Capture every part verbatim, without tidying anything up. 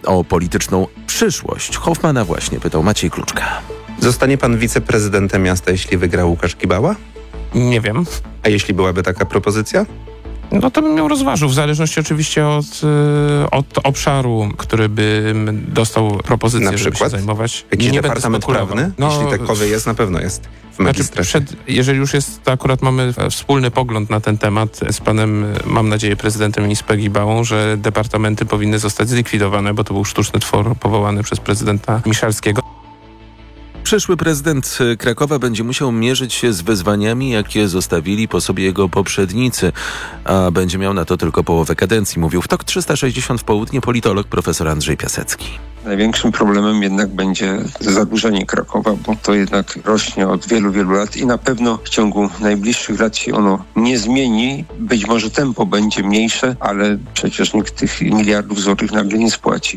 o polityczną przyszłość Hoffmana właśnie pytał Maciej Kluczka. Zostanie pan wiceprezydentem miasta, jeśli wygra Łukasz Gibała? Nie wiem. A jeśli byłaby taka propozycja? No to bym ją rozważył, w zależności oczywiście od, od obszaru, który by dostał propozycję, na przykład? żeby się zajmować. Jakiś nie departament prawny? No, jeśli takowy jest, na pewno jest w magistracie. Znaczy przed, jeżeli już jest, to akurat mamy wspólny pogląd na ten temat z panem, mam nadzieję, prezydentem Inspe Gibałą, że departamenty powinny zostać zlikwidowane, bo to był sztuczny twór powołany przez prezydenta Miszalskiego. Przyszły prezydent Krakowa będzie musiał mierzyć się z wyzwaniami, jakie zostawili po sobie jego poprzednicy, a będzie miał na to tylko połowę kadencji, mówił w T O K trzysta sześćdziesiąt w południe politolog profesor Andrzej Piasecki. Największym problemem jednak będzie zadłużenie Krakowa, bo to jednak rośnie od wielu, wielu lat i na pewno w ciągu najbliższych lat się ono nie zmieni. Być może tempo będzie mniejsze, ale przecież nikt tych miliardów złotych nagle nie spłaci.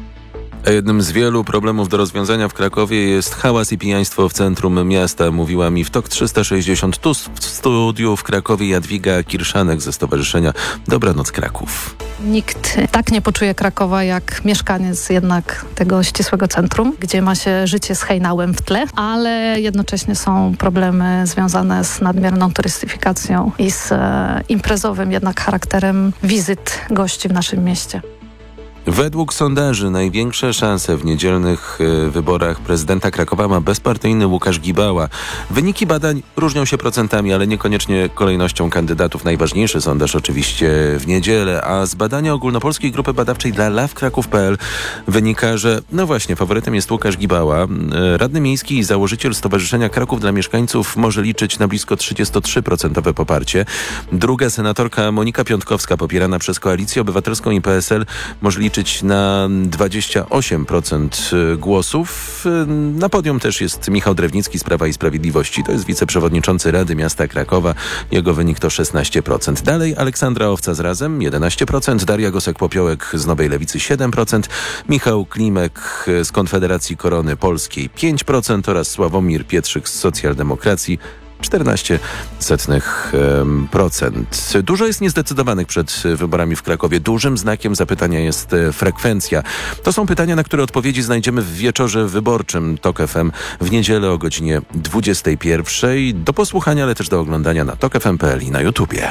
A jednym z wielu problemów do rozwiązania w Krakowie jest hałas i pijaństwo w centrum miasta, mówiła mi w T O K trzysta sześćdziesiąt. Tu w studiu w Krakowie Jadwiga Kirszanek ze Stowarzyszenia Dobranoc Kraków. Nikt tak nie poczuje Krakowa jak mieszkaniec jednak tego ścisłego centrum, gdzie ma się życie z hejnałem w tle, ale jednocześnie są problemy związane z nadmierną turystyfikacją i z e, imprezowym jednak charakterem wizyt gości w naszym mieście. Według sondaży największe szanse w niedzielnych y, wyborach prezydenta Krakowa ma bezpartyjny Łukasz Gibała. Wyniki badań różnią się procentami, ale niekoniecznie kolejnością kandydatów. Najważniejszy sondaż oczywiście w niedzielę, a z badania ogólnopolskiej grupy badawczej dla lawkraków kropka p l wynika, że no właśnie, faworytem jest Łukasz Gibała. Y, radny miejski i założyciel Stowarzyszenia Kraków dla Mieszkańców może liczyć na blisko trzydzieści trzy procent poparcie. Druga senatorka Monika Piątkowska, popierana przez Koalicję Obywatelską i P S L, może liczyć na dwadzieścia osiem procent głosów. Na podium też jest Michał Drewnicki z Prawa i Sprawiedliwości. To jest wiceprzewodniczący Rady Miasta Krakowa. Jego wynik to szesnaście procent. Dalej Aleksandra Owca z Razem jedenaście procent, Daria Gosek-Popiołek z Nowej Lewicy siedem procent, Michał Klimek z Konfederacji Korony Polskiej pięć procent oraz Sławomir Pietrzyk z Socjaldemokracji czternaście procent. Dużo jest niezdecydowanych przed wyborami w Krakowie. Dużym znakiem zapytania jest frekwencja. To są pytania, na które odpowiedzi znajdziemy w wieczorze wyborczym T O K F M w niedzielę o godzinie dwudziestej pierwszej. Do posłuchania, ale też do oglądania na tok f m kropka p l i na YouTubie.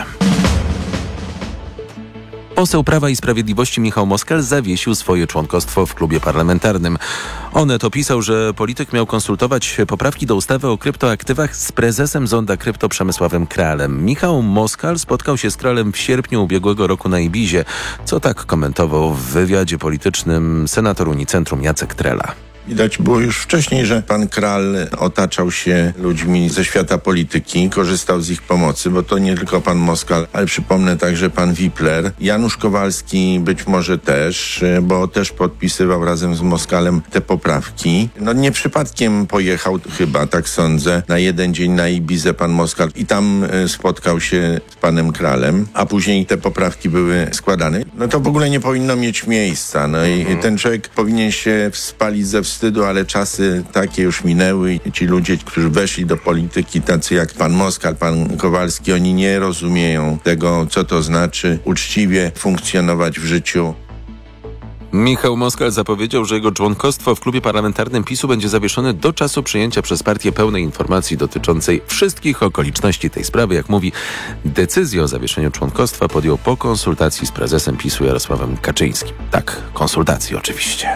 Poseł Prawa i Sprawiedliwości Michał Moskal zawiesił swoje członkostwo w klubie parlamentarnym. Onet opisał, że polityk miał konsultować poprawki do ustawy o kryptoaktywach z prezesem Zonda Krypto Przemysławem Kralem. Michał Moskal spotkał się z Kralem w sierpniu ubiegłego roku na Ibizie, co tak komentował w wywiadzie politycznym senator Unicentrum Jacek Trela. Widać było już wcześniej, że pan Kral otaczał się ludźmi ze świata polityki, korzystał z ich pomocy, bo to nie tylko pan Moskal, ale przypomnę także pan Wipler. Janusz Kowalski być może też, bo też podpisywał razem z Moskalem te poprawki. No nie przypadkiem pojechał chyba, tak sądzę, na jeden dzień na Ibizę pan Moskal i tam spotkał się z panem Kralem, a później te poprawki były składane. No to w ogóle nie powinno mieć miejsca. No i mhm. ten człowiek powinien się spalić ze wstydu, ale czasy takie już minęły i ci ludzie, którzy weszli do polityki, tacy jak pan Moskal, pan Kowalski, oni nie rozumieją tego, co to znaczy uczciwie funkcjonować w życiu. Michał Moskal zapowiedział, że jego członkostwo w klubie parlamentarnym PiSu będzie zawieszone do czasu przyjęcia przez partię pełnej informacji dotyczącej wszystkich okoliczności tej sprawy. Jak mówi, decyzję o zawieszeniu członkostwa podjął po konsultacji z prezesem PiSu Jarosławem Kaczyńskim. Tak, konsultacji oczywiście.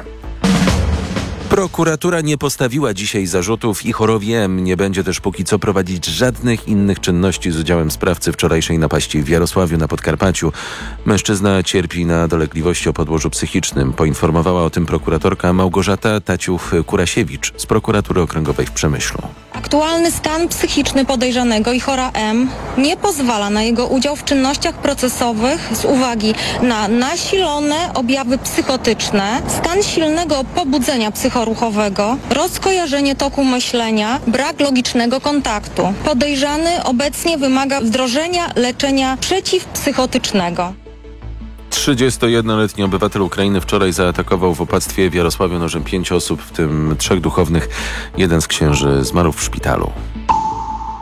Prokuratura nie postawiła dzisiaj zarzutów i Ihorowi M. Nie będzie też póki co prowadzić żadnych innych czynności z udziałem sprawcy wczorajszej napaści w Jarosławiu na Podkarpaciu. Mężczyzna cierpi na dolegliwości o podłożu psychicznym. Poinformowała o tym prokuratorka Małgorzata Taciuch-Kurasiewicz z prokuratury okręgowej w Przemyślu. Aktualny stan psychiczny podejrzanego Ihora M. nie pozwala na jego udział w czynnościach procesowych z uwagi na nasilone objawy psychotyczne, stan silnego pobudzenia psychoruchowego, rozkojarzenie toku myślenia, brak logicznego kontaktu. Podejrzany obecnie wymaga wdrożenia leczenia przeciwpsychotycznego. trzydziestojednoletni obywatel Ukrainy wczoraj zaatakował w opactwie w Jarosławiu nożem pięć osób, w tym trzech duchownych. Jeden z księży zmarł w szpitalu.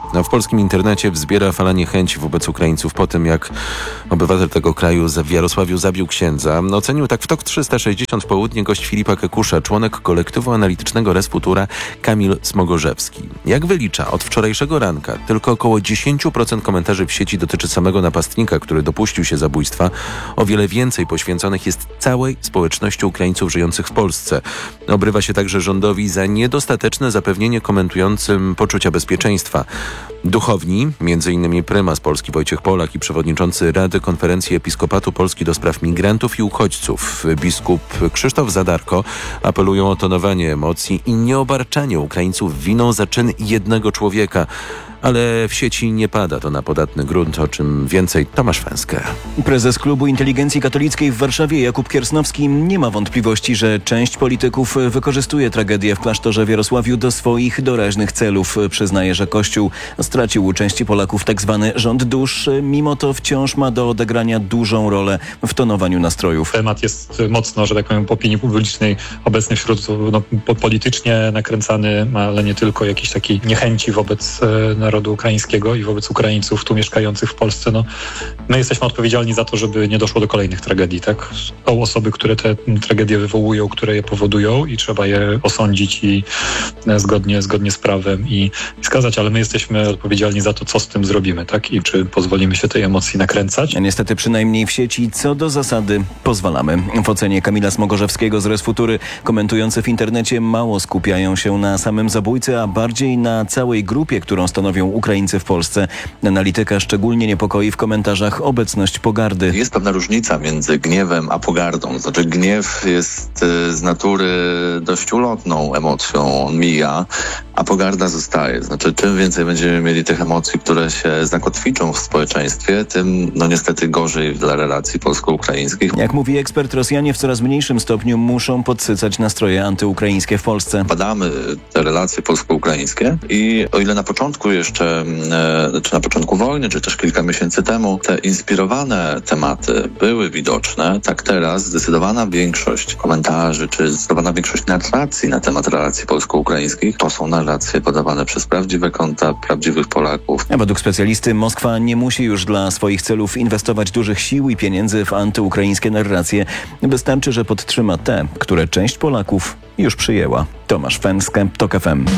A w polskim internecie wzbiera fala niechęci wobec Ukraińców po tym, jak obywatel tego kraju w Jarosławiu zabił księdza. Ocenił tak w TOK trzysta sześćdziesiąt w południe gość Filipa Kekusza, członek kolektywu analitycznego Res Futura Kamil Smogorzewski. Jak wylicza, od wczorajszego ranka tylko około dziesięć procent komentarzy w sieci dotyczy samego napastnika, który dopuścił się zabójstwa. O wiele więcej poświęconych jest całej społeczności Ukraińców żyjących w Polsce. Obrywa się także rządowi za niedostateczne zapewnienie komentującym poczucia bezpieczeństwa. Duchowni, między innymi prymas Polski Wojciech Polak i przewodniczący Rady Konferencji Episkopatu Polski do spraw migrantów i uchodźców biskup Krzysztof Zadarko apelują o tonowanie emocji i nieobarczanie Ukraińców winą za czyn jednego człowieka. Ale w sieci nie pada to na podatny grunt, o czym więcej Tomasz Fęskę. Prezes Klubu Inteligencji Katolickiej w Warszawie Jakub Kiersnowski nie ma wątpliwości, że część polityków wykorzystuje tragedię w klasztorze w Jarosławiu do swoich doraźnych celów. Przyznaje, że Kościół stracił u części Polaków tak zwany rząd dusz. Mimo to wciąż ma do odegrania dużą rolę w tonowaniu nastrojów. Temat jest mocno, że tak powiem, w opinii publicznej obecny wśród no, politycznie nakręcany, ale nie tylko, jakiejś takiej niechęci wobec narodu ukraińskiego i wobec Ukraińców tu mieszkających w Polsce. No, my jesteśmy odpowiedzialni za to, żeby nie doszło do kolejnych tragedii, tak? Są osoby, które te tragedie wywołują, które je powodują i trzeba je osądzić i zgodnie, zgodnie z prawem i, i skazać, ale my jesteśmy odpowiedzialni za to, co z tym zrobimy, tak? I czy pozwolimy się tej emocji nakręcać. Niestety przynajmniej w sieci co do zasady pozwalamy. W ocenie Kamila Smogorzewskiego z Res Futury komentujący w internecie mało skupiają się na samym zabójcy, a bardziej na całej grupie, którą stanowią Ukraińcy w Polsce. Analityka szczególnie niepokoi w komentarzach obecność pogardy. Jest pewna różnica między gniewem a pogardą. Znaczy gniew jest z natury dość ulotną emocją, on mija, a pogarda zostaje. Znaczy czym więcej będziemy mieli tych emocji, które się zakotwiczą w społeczeństwie, tym no niestety gorzej dla relacji polsko-ukraińskich. Jak mówi ekspert, Rosjanie w coraz mniejszym stopniu muszą podsycać nastroje antyukraińskie w Polsce. Badamy te relacje polsko-ukraińskie i o ile na początku jeszcze, czy na początku wojny, czy też kilka miesięcy temu te inspirowane tematy były widoczne, tak teraz zdecydowana większość komentarzy, czy zdecydowana większość narracji na temat relacji polsko-ukraińskich to są narracje podawane przez prawdziwe konta, prawdziwych Polaków. A według specjalisty Moskwa nie musi już dla swoich celów inwestować dużych sił i pieniędzy w antyukraińskie narracje. Wystarczy, że podtrzyma te, które część Polaków już przyjęła. Tomasz Fęskę, TOK F M.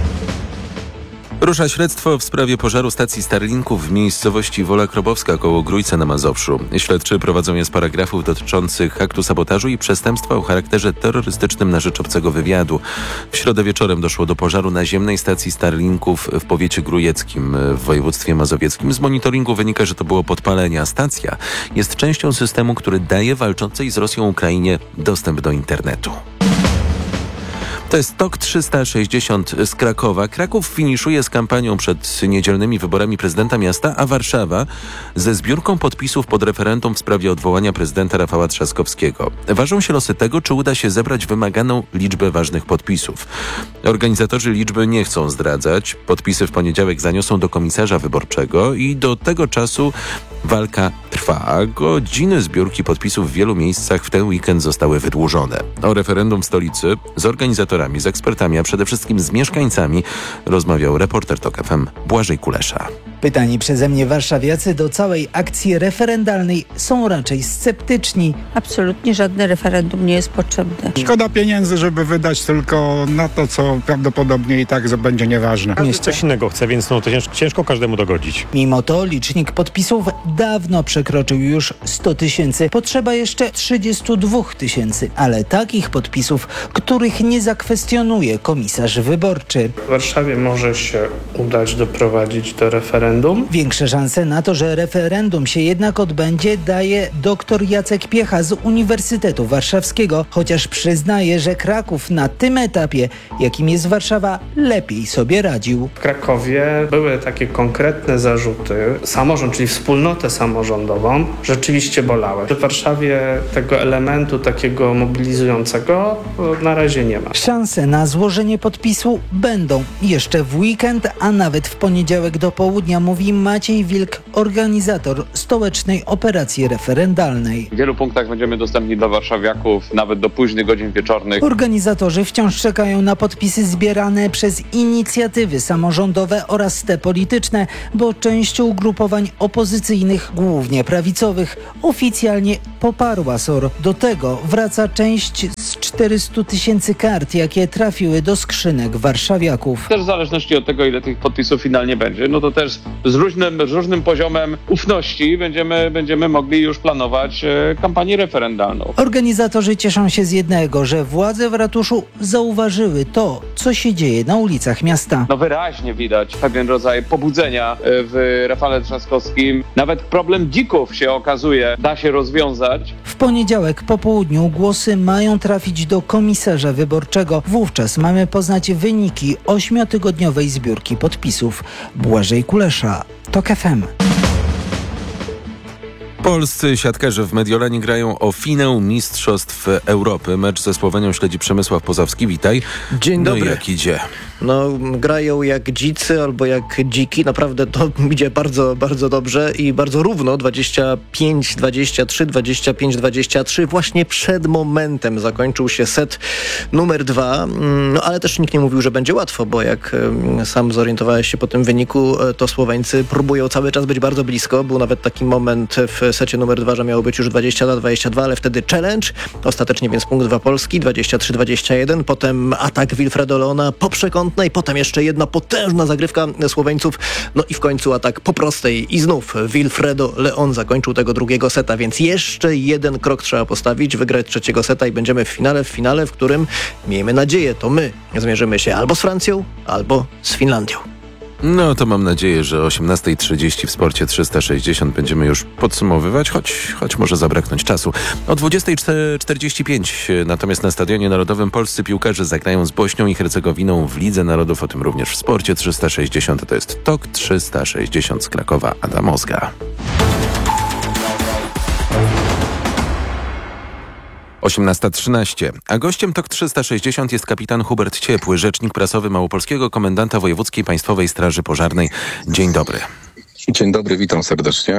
Rusza śledztwo w sprawie pożaru stacji Starlinków w miejscowości Wola Krobowska koło Grójca na Mazowszu. Śledczy prowadzą je z paragrafów dotyczących aktu sabotażu i przestępstwa o charakterze terrorystycznym na rzecz obcego wywiadu. W środę wieczorem doszło do pożaru naziemnej stacji Starlinków w powiecie grujeckim w województwie mazowieckim. Z monitoringu wynika, że to było podpalenie, a stacja jest częścią systemu, który daje walczącej z Rosją Ukrainie dostęp do internetu. To jest TOK trzysta sześćdziesiąt z Krakowa. Kraków finiszuje z kampanią przed niedzielnymi wyborami prezydenta miasta, a Warszawa ze zbiórką podpisów pod referendum w sprawie odwołania prezydenta Rafała Trzaskowskiego. Ważą się losy tego, czy uda się zebrać wymaganą liczbę ważnych podpisów. Organizatorzy liczby nie chcą zdradzać. Podpisy w poniedziałek zaniosą do komisarza wyborczego i do tego czasu walka trwa. Godziny zbiórki podpisów w wielu miejscach w ten weekend zostały wydłużone. O referendum w stolicy z organizatorami, z ekspertami, a przede wszystkim z mieszkańcami rozmawiał reporter TOK F M Błażej Kulesza. Pytani przeze mnie warszawiacy do całej akcji referendalnej są raczej sceptyczni. Absolutnie żadne referendum nie jest potrzebne. Szkoda pieniędzy, żeby wydać tylko na to, co prawdopodobnie i tak będzie nieważne. Każdy coś innego chce, więc no to ciężko, ciężko każdemu dogodzić. Mimo to licznik podpisów dawno przekroczył już sto tysięcy. Potrzeba jeszcze trzydzieści dwa tysięcy, ale takich podpisów, których nie zakwestionuje komisarz wyborczy. W Warszawie może się udać doprowadzić do referendum. Większe szanse na to, że referendum się jednak odbędzie, daje dr Jacek Piecha z Uniwersytetu Warszawskiego, chociaż przyznaje, że Kraków na tym etapie, jakim jest Warszawa, lepiej sobie radził. W Krakowie były takie konkretne zarzuty. Samorząd, czyli wspólnotę samorządową, rzeczywiście bolały. W Warszawie tego elementu takiego mobilizującego na razie nie ma. Szanse na złożenie podpisu będą jeszcze w weekend, a nawet w poniedziałek do południa mówi Maciej Wilk, organizator stołecznej operacji referendalnej. W wielu punktach będziemy dostępni dla warszawiaków, nawet do późnych godzin wieczornych. Organizatorzy wciąż czekają na podpisy zbierane przez inicjatywy samorządowe oraz te polityczne, bo część ugrupowań opozycyjnych, głównie prawicowych, oficjalnie poparła S O R. Do tego wraca część z czterystu tysięcy kart, jakie trafiły do skrzynek warszawiaków. Też w zależności od tego, ile tych podpisów finalnie będzie, no to też z różnym, z różnym poziomem ufności będziemy, będziemy mogli już planować e, kampanię referendalną. Organizatorzy cieszą się z jednego, że władze w ratuszu zauważyły to, co się dzieje na ulicach miasta. No wyraźnie widać pewien rodzaj pobudzenia w Rafale Trzaskowskim. Nawet problem dzików się okazuje, da się rozwiązać. W poniedziałek po południu głosy mają trafić do komisarza wyborczego. Wówczas mamy poznać wyniki ośmiotygodniowej zbiórki podpisów. Błażej Kulesza, TOK F M. Polscy siatkarze w Mediolanie grają o finał Mistrzostw Europy. Mecz ze Słowenią śledzi Przemysław Pozowski. Witaj. Dzień dobry. No i jak idzie? No, grają jak dzicy albo jak dziki. Naprawdę to idzie bardzo, bardzo dobrze i bardzo równo. dwadzieścia pięć dwadzieścia trzy, dwadzieścia pięć dwadzieścia trzy. Właśnie przed momentem zakończył się set numer dwa. No, ale też nikt nie mówił, że będzie łatwo, bo jak sam zorientowałeś się po tym wyniku, to Słoweńcy próbują cały czas być bardzo blisko. Był nawet taki moment w secie numer dwa, że miało być już dwadzieścia dwa dwadzieścia dwa, ale wtedy challenge. Ostatecznie więc punkt dla Polski, dwadzieścia trzy dwadzieścia jeden. Potem atak Wilfredo Leona po przekątnej, potem jeszcze jedna potężna zagrywka Słoweńców. No i w końcu atak po prostej i znów Wilfredo Leon zakończył tego drugiego seta, więc jeszcze jeden krok trzeba postawić, wygrać trzeciego seta i będziemy w finale, w finale, w którym, miejmy nadzieję, to my zmierzymy się albo z Francją, albo z Finlandią. No to mam nadzieję, że o osiemnasta trzydzieści w Sporcie trzysta sześćdziesiąt będziemy już podsumowywać, choć, choć może zabraknąć czasu. O dwudziesta czterdzieści pięć natomiast na Stadionie Narodowym polscy piłkarze zagrają z Bośnią i Hercegowiną w Lidze Narodów, o tym również w Sporcie trzysta sześćdziesiąt. To jest TOK trzysta sześćdziesiąt z Krakowa, Adam Ozga. osiemnasta trzynaście. A gościem TOK trzysta sześćdziesiąt jest kapitan Hubert Ciepły, rzecznik prasowy małopolskiego komendanta Wojewódzkiej Państwowej Straży Pożarnej. Dzień dobry. Dzień dobry, witam serdecznie.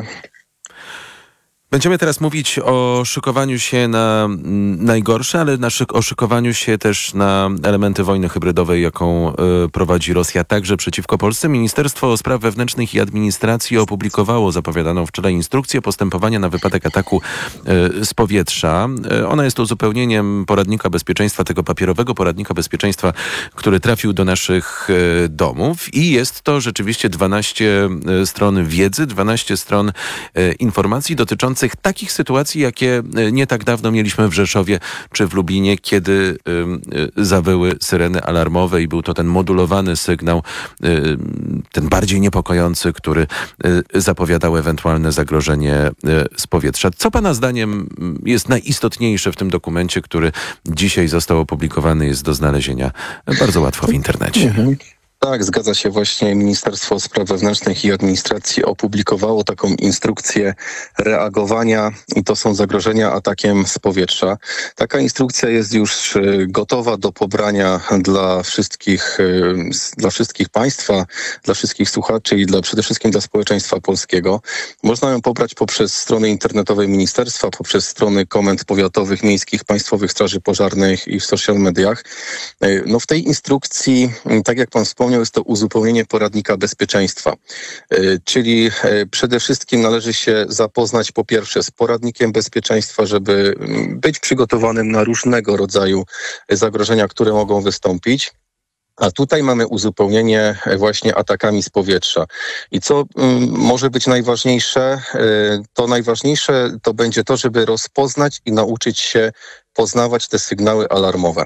Będziemy teraz mówić o szykowaniu się na najgorsze, ale na szyk- o szykowaniu się też na elementy wojny hybrydowej, jaką y, prowadzi Rosja także przeciwko Polsce. Ministerstwo Spraw Wewnętrznych i Administracji opublikowało zapowiadaną wczoraj instrukcję postępowania na wypadek ataku y, z powietrza. Y, ona jest uzupełnieniem poradnika bezpieczeństwa, tego papierowego poradnika bezpieczeństwa, który trafił do naszych y, domów i jest to rzeczywiście dwanaście y, stron wiedzy, dwanaście stron y, informacji dotyczących takich sytuacji, jakie nie tak dawno mieliśmy w Rzeszowie czy w Lublinie, kiedy y, y, zawyły syreny alarmowe i był to ten modulowany sygnał, y, ten bardziej niepokojący, który y, zapowiadał ewentualne zagrożenie y, z powietrza. Co pana zdaniem jest najistotniejsze w tym dokumencie, który dzisiaj został opublikowany, jest do znalezienia bardzo łatwo w internecie? Mhm. Tak, zgadza się. Właśnie Ministerstwo Spraw Wewnętrznych i Administracji opublikowało taką instrukcję reagowania i to są zagrożenia atakiem z powietrza. Taka instrukcja jest już gotowa do pobrania dla wszystkich, dla wszystkich państwa, dla wszystkich słuchaczy i dla, przede wszystkim dla społeczeństwa polskiego. Można ją pobrać poprzez strony internetowe ministerstwa, poprzez strony komend powiatowych, miejskich, państwowych straży pożarnych i w social mediach. No w tej instrukcji, tak jak pan wspomniał, jest to uzupełnienie poradnika bezpieczeństwa. Czyli przede wszystkim należy się zapoznać po pierwsze z poradnikiem bezpieczeństwa, żeby być przygotowanym na różnego rodzaju zagrożenia, które mogą wystąpić. A tutaj mamy uzupełnienie właśnie atakami z powietrza. I co mm, może być najważniejsze? To najważniejsze to będzie to, żeby rozpoznać i nauczyć się poznawać te sygnały alarmowe.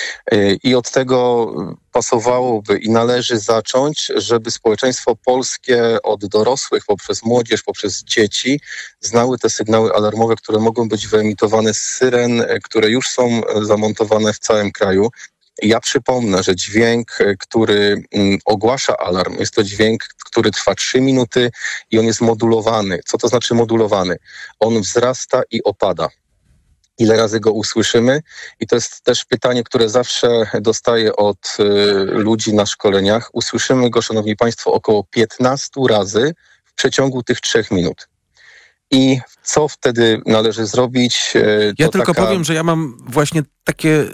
I od tego pasowałoby i należy zacząć, żeby społeczeństwo polskie od dorosłych, poprzez młodzież, poprzez dzieci znały te sygnały alarmowe, które mogą być wyemitowane z syren, które już są zamontowane w całym kraju. Ja przypomnę, że dźwięk, który ogłasza alarm, jest to dźwięk, który trwa trzy minuty i on jest modulowany. Co to znaczy modulowany? On wzrasta i opada. ile razy go usłyszymy. I to jest też pytanie, które zawsze dostaję od y, ludzi na szkoleniach. Usłyszymy go, szanowni państwo, około piętnaście razy w przeciągu tych trzech minut. I co wtedy należy zrobić? Ja To tylko taka... powiem, że ja mam właśnie takie y,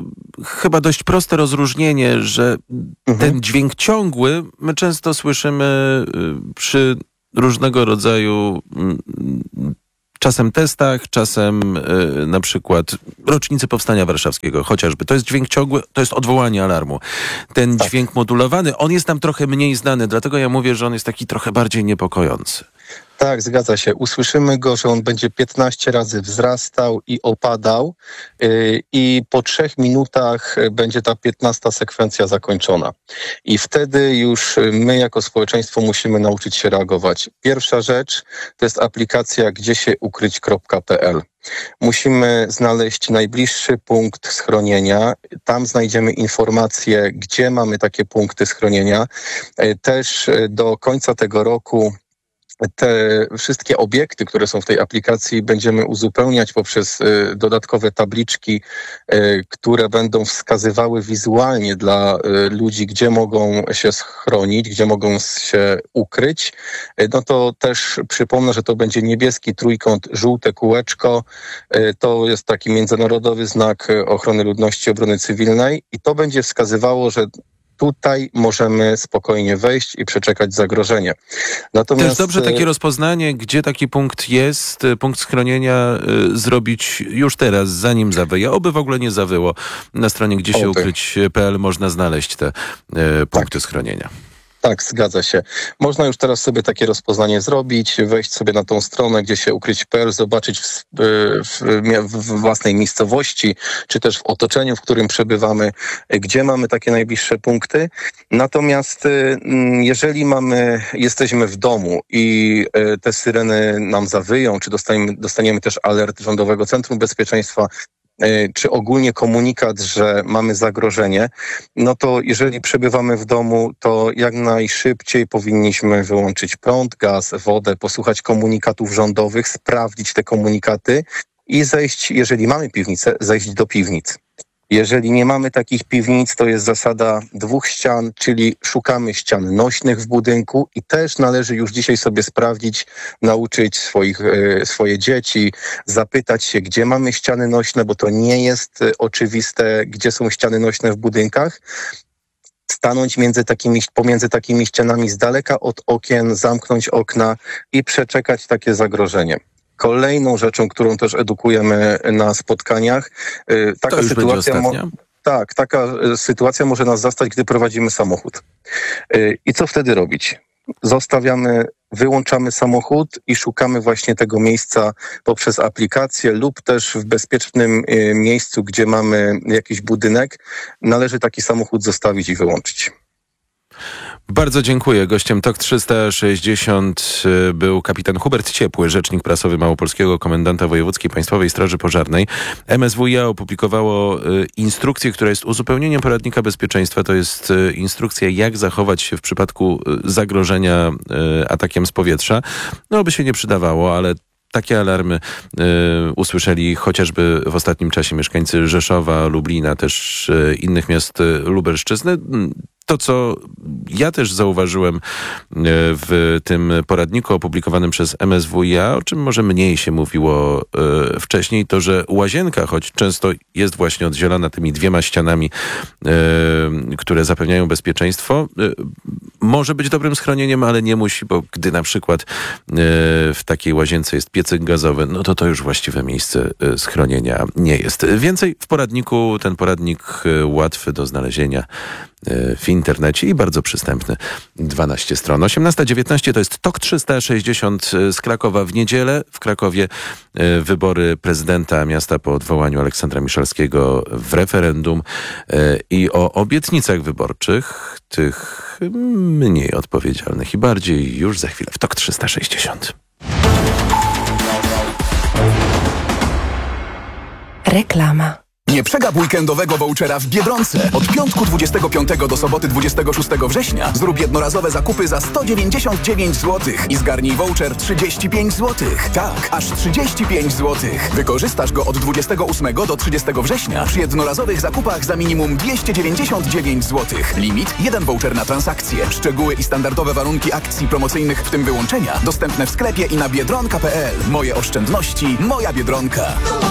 chyba dość proste rozróżnienie, że mhm. ten dźwięk ciągły my często słyszymy y, przy różnego rodzaju y, czasem testach, czasem y, na przykład rocznicy Powstania Warszawskiego chociażby. To jest dźwięk ciągły, to jest odwołanie alarmu. Ten tak. dźwięk modulowany, on jest nam trochę mniej znany, dlatego ja mówię, że on jest taki trochę bardziej niepokojący. Tak, zgadza się. Usłyszymy go, że on będzie piętnaście razy wzrastał i opadał yy, i po trzech minutach będzie ta piętnasta sekwencja zakończona. I wtedy już my jako społeczeństwo musimy nauczyć się reagować. Pierwsza rzecz to jest aplikacja gdzie się ukryć kropka pe el. Musimy znaleźć najbliższy punkt schronienia. Tam znajdziemy informacje, gdzie mamy takie punkty schronienia. Yy, też do końca tego roku te wszystkie obiekty, które są w tej aplikacji, będziemy uzupełniać poprzez y, dodatkowe tabliczki, y, które będą wskazywały wizualnie dla y, ludzi, gdzie mogą się schronić, gdzie mogą się ukryć. Y, no to też przypomnę, że to będzie niebieski trójkąt, żółte kółeczko. Y, to jest taki międzynarodowy znak ochrony ludności, obrony cywilnej i to będzie wskazywało, że tutaj możemy spokojnie wejść i przeczekać zagrożenie. Natomiast... Też dobrze takie rozpoznanie, gdzie taki punkt jest, punkt schronienia y, zrobić już teraz, zanim zawyje. Oby w ogóle nie zawyło. Na stronie gdzie się ukryć kropka pe el można znaleźć te y, punkty tak. schronienia. Tak, zgadza się. Można już teraz sobie takie rozpoznanie zrobić, wejść sobie na tą stronę, gdzie się ukryć kropka pe el, zobaczyć w, w, w własnej miejscowości, czy też w otoczeniu, w którym przebywamy, gdzie mamy takie najbliższe punkty. Natomiast jeżeli mamy, jesteśmy w domu i te syreny nam zawyją, czy dostaniemy, dostaniemy też alert Rządowego Centrum Bezpieczeństwa, czy ogólnie komunikat, że mamy zagrożenie, no to jeżeli przebywamy w domu, to jak najszybciej powinniśmy wyłączyć prąd, gaz, wodę, posłuchać komunikatów rządowych, sprawdzić te komunikaty i zejść, jeżeli mamy piwnicę, zejść do piwnic. Jeżeli nie mamy takich piwnic, to jest zasada dwóch ścian, czyli szukamy ścian nośnych w budynku i też należy już dzisiaj sobie sprawdzić, nauczyć swoich, e, swoje dzieci, zapytać się, gdzie mamy ściany nośne, bo to nie jest e, oczywiste, gdzie są ściany nośne w budynkach. Stanąć między takimi, pomiędzy takimi ścianami z daleka od okien, zamknąć okna i przeczekać takie zagrożenie. Kolejną rzeczą, którą też edukujemy na spotkaniach, taka to już sytuacja. będzie ostatnia? Tak, taka sytuacja może nas zastać, gdy prowadzimy samochód. I co wtedy robić? Zostawiamy, wyłączamy samochód i szukamy właśnie tego miejsca poprzez aplikację lub też w bezpiecznym miejscu, gdzie mamy jakiś budynek. Należy taki samochód zostawić i wyłączyć. Bardzo dziękuję. Gościem T O K trzysta sześćdziesiąt był kapitan Hubert Ciepły, rzecznik prasowy Małopolskiego Komendanta Wojewódzkiej Państwowej Straży Pożarnej. M S W i A opublikowało instrukcję, która jest uzupełnieniem poradnika bezpieczeństwa. To jest instrukcja, jak zachować się w przypadku zagrożenia atakiem z powietrza. No, by się nie przydawało, ale takie alarmy y, usłyszeli chociażby w ostatnim czasie mieszkańcy Rzeszowa, Lublina, też y, innych miast Lubelszczyzny. To, co ja też zauważyłem w tym poradniku opublikowanym przez M S W i A, o czym może mniej się mówiło y, wcześniej, to, że łazienka, choć często jest właśnie oddzielona tymi dwiema ścianami, y, które zapewniają bezpieczeństwo, y, może być dobrym schronieniem, ale nie musi, bo gdy na przykład y, w takiej łazience jest piecyk gazowy, no to to już właściwe miejsce y, schronienia nie jest. Więcej w poradniku, ten poradnik y, łatwy do znalezienia w internecie i bardzo przystępny. dwanaście stron. osiemnasta dziewiętnaście to jest T O K trzysta sześćdziesiąt z Krakowa. W niedzielę w Krakowie wybory prezydenta miasta po odwołaniu Aleksandra Miszalskiego w referendum i o obietnicach wyborczych, tych mniej odpowiedzialnych i bardziej już za chwilę w T O K trzysta sześćdziesiąt. Reklama. Nie przegap weekendowego vouchera w Biedronce. Od piątku dwudziestego piątego do soboty dwudziestego szóstego września zrób jednorazowe zakupy za sto dziewięćdziesiąt dziewięć złotych i zgarnij voucher trzydzieści pięć złotych. Tak, aż trzydzieści pięć złotych. Wykorzystasz go od dwudziestego ósmego do trzydziestego września przy jednorazowych zakupach za minimum dwieście dziewięćdziesiąt dziewięć złotych. Limit jeden voucher na transakcję. Szczegóły i standardowe warunki akcji promocyjnych, w tym wyłączenia, dostępne w sklepie i na biedronka kropka p l. Moje oszczędności, moja Biedronka.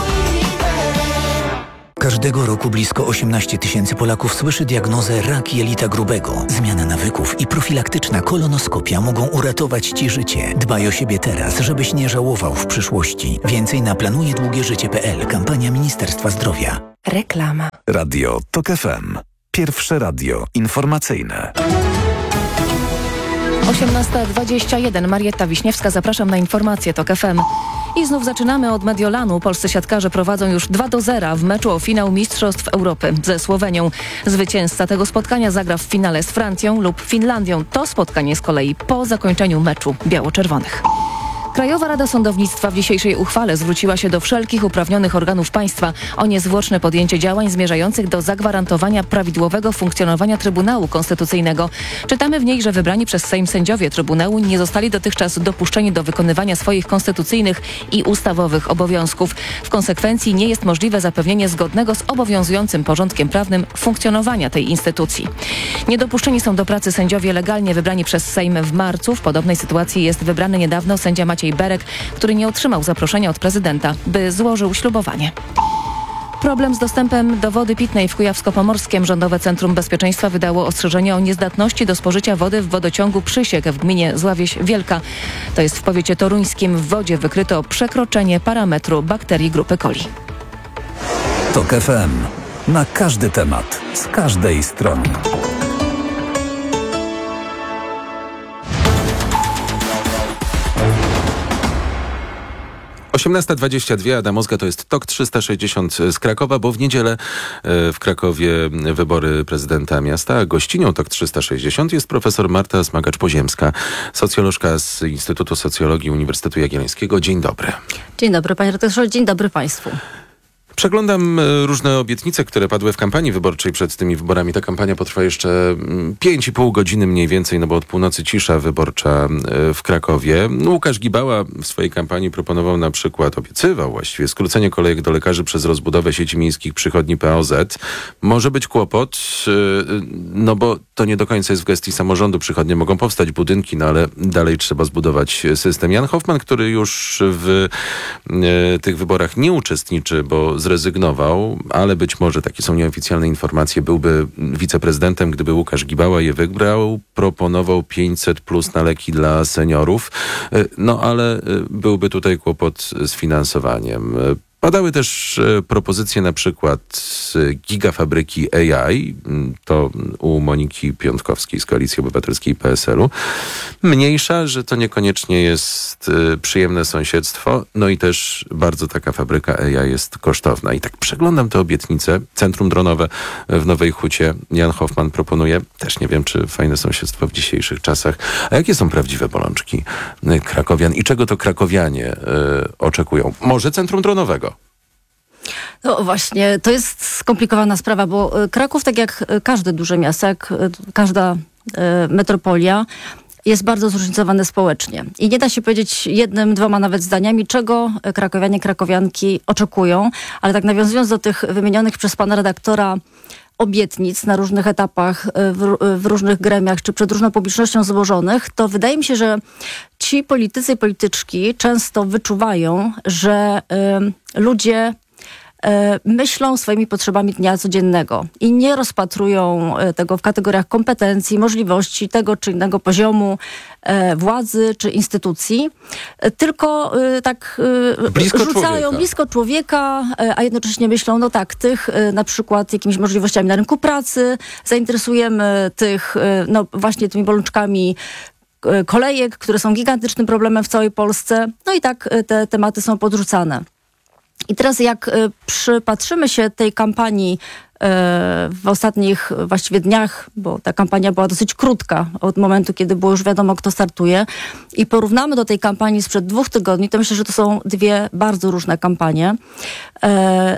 Każdego roku blisko osiemnaście tysięcy Polaków słyszy diagnozę rak jelita grubego. Zmiana nawyków i profilaktyczna kolonoskopia mogą uratować Ci życie. Dbaj o siebie teraz, żebyś nie żałował w przyszłości. Więcej na planuje długie życie kropka p l. Kampania Ministerstwa Zdrowia. Reklama. Radio TOK F M. Pierwsze radio informacyjne. osiemnasta dwadzieścia jeden. Marietta Wiśniewska, zapraszam na informacje TOK F M. I znów zaczynamy od Mediolanu. Polscy siatkarze prowadzą już dwa do zera w meczu o finał Mistrzostw Europy ze Słowenią. Zwycięzca tego spotkania zagra w finale z Francją lub Finlandią. To spotkanie z kolei po zakończeniu meczu biało-czerwonych. Krajowa Rada Sądownictwa w dzisiejszej uchwale zwróciła się do wszelkich uprawnionych organów państwa o niezwłoczne podjęcie działań zmierzających do zagwarantowania prawidłowego funkcjonowania Trybunału Konstytucyjnego. Czytamy w niej, że wybrani przez Sejm sędziowie Trybunału nie zostali dotychczas dopuszczeni do wykonywania swoich konstytucyjnych i ustawowych obowiązków. W konsekwencji nie jest możliwe zapewnienie zgodnego z obowiązującym porządkiem prawnym funkcjonowania tej instytucji. Niedopuszczeni są do pracy sędziowie legalnie wybrani przez Sejm w marcu. W podobnej sytuacji jest wybrany niedawno sędzia Maciej Berek, który nie otrzymał zaproszenia od prezydenta, by złożył ślubowanie. Problem z dostępem do wody pitnej w Kujawsko-Pomorskiem. Rządowe Centrum Bezpieczeństwa wydało ostrzeżenie o niezdatności do spożycia wody w wodociągu Przysiek w gminie Zławieś Wielka. To jest w powiecie toruńskim. W wodzie wykryto przekroczenie parametru bakterii grupy coli. TOK F M. Na każdy temat, z każdej strony. osiemnasta dwadzieścia dwa, Adam Ozga, to jest TOK trzysta sześćdziesiąt z Krakowa, bo w niedzielę w Krakowie wybory prezydenta miasta, a gościnią TOK trzysta sześćdziesiąt jest profesor Marta Smagacz-Poziemska, socjolożka z Instytutu Socjologii Uniwersytetu Jagiellońskiego. Dzień dobry. Dzień dobry, panie redaktorze, dzień dobry państwu. Przeglądam różne obietnice, które padły w kampanii wyborczej przed tymi wyborami. Ta kampania potrwa jeszcze pięć i pół godziny mniej więcej, no bo od północy cisza wyborcza w Krakowie. Łukasz Gibała w swojej kampanii proponował na przykład, obiecywał właściwie, skrócenie kolejek do lekarzy przez rozbudowę sieci miejskich przychodni P O Z. Może być kłopot, no bo to nie do końca jest w gestii samorządu. Przychodnie mogą powstać, budynki, no ale dalej trzeba zbudować system. Jan Hoffman, który już w tych wyborach nie uczestniczy, bo zrezygnował, ale być może, takie są nieoficjalne informacje, byłby wiceprezydentem, gdyby Łukasz Gibała je wygrał. Proponował pięćset plus na leki dla seniorów. No ale byłby tutaj kłopot z finansowaniem. Padały też e, propozycje na przykład gigafabryki A I, to u Moniki Piątkowskiej z Koalicji Obywatelskiej P S L u. Mniejsza, że to niekoniecznie jest e, przyjemne sąsiedztwo, no i też bardzo taka fabryka A I jest kosztowna. I tak przeglądam te obietnice. Centrum dronowe w Nowej Hucie Jan Hoffman proponuje. Też nie wiem, czy fajne sąsiedztwo w dzisiejszych czasach. A jakie są prawdziwe bolączki krakowian i czego to krakowianie e, oczekują? Może centrum dronowego? No właśnie, to jest skomplikowana sprawa, bo Kraków, tak jak każde duże miasto, jak każda metropolia, jest bardzo zróżnicowany społecznie. I nie da się powiedzieć jednym, dwoma nawet zdaniami, czego krakowianie, krakowianki oczekują, ale tak nawiązując do tych wymienionych przez pana redaktora obietnic na różnych etapach, w, w różnych gremiach, czy przed różną publicznością złożonych, to wydaje mi się, że ci politycy i polityczki często wyczuwają, że y, ludzie myślą swoimi potrzebami dnia codziennego i nie rozpatrują tego w kategoriach kompetencji, możliwości tego czy innego poziomu władzy czy instytucji, tylko tak blisko rzucają człowieka. blisko człowieka, a jednocześnie myślą, no tak, tych na przykład jakimiś możliwościami na rynku pracy, zainteresujemy tych no właśnie tymi bolączkami kolejek, które są gigantycznym problemem w całej Polsce, no i tak te tematy są podrzucane. I teraz jak y, przypatrzymy się tej kampanii y, w ostatnich właściwie dniach, bo ta kampania była dosyć krótka od momentu, kiedy było już wiadomo, kto startuje, i porównamy do tej kampanii sprzed dwóch tygodni, to myślę, że to są dwie bardzo różne kampanie. Y,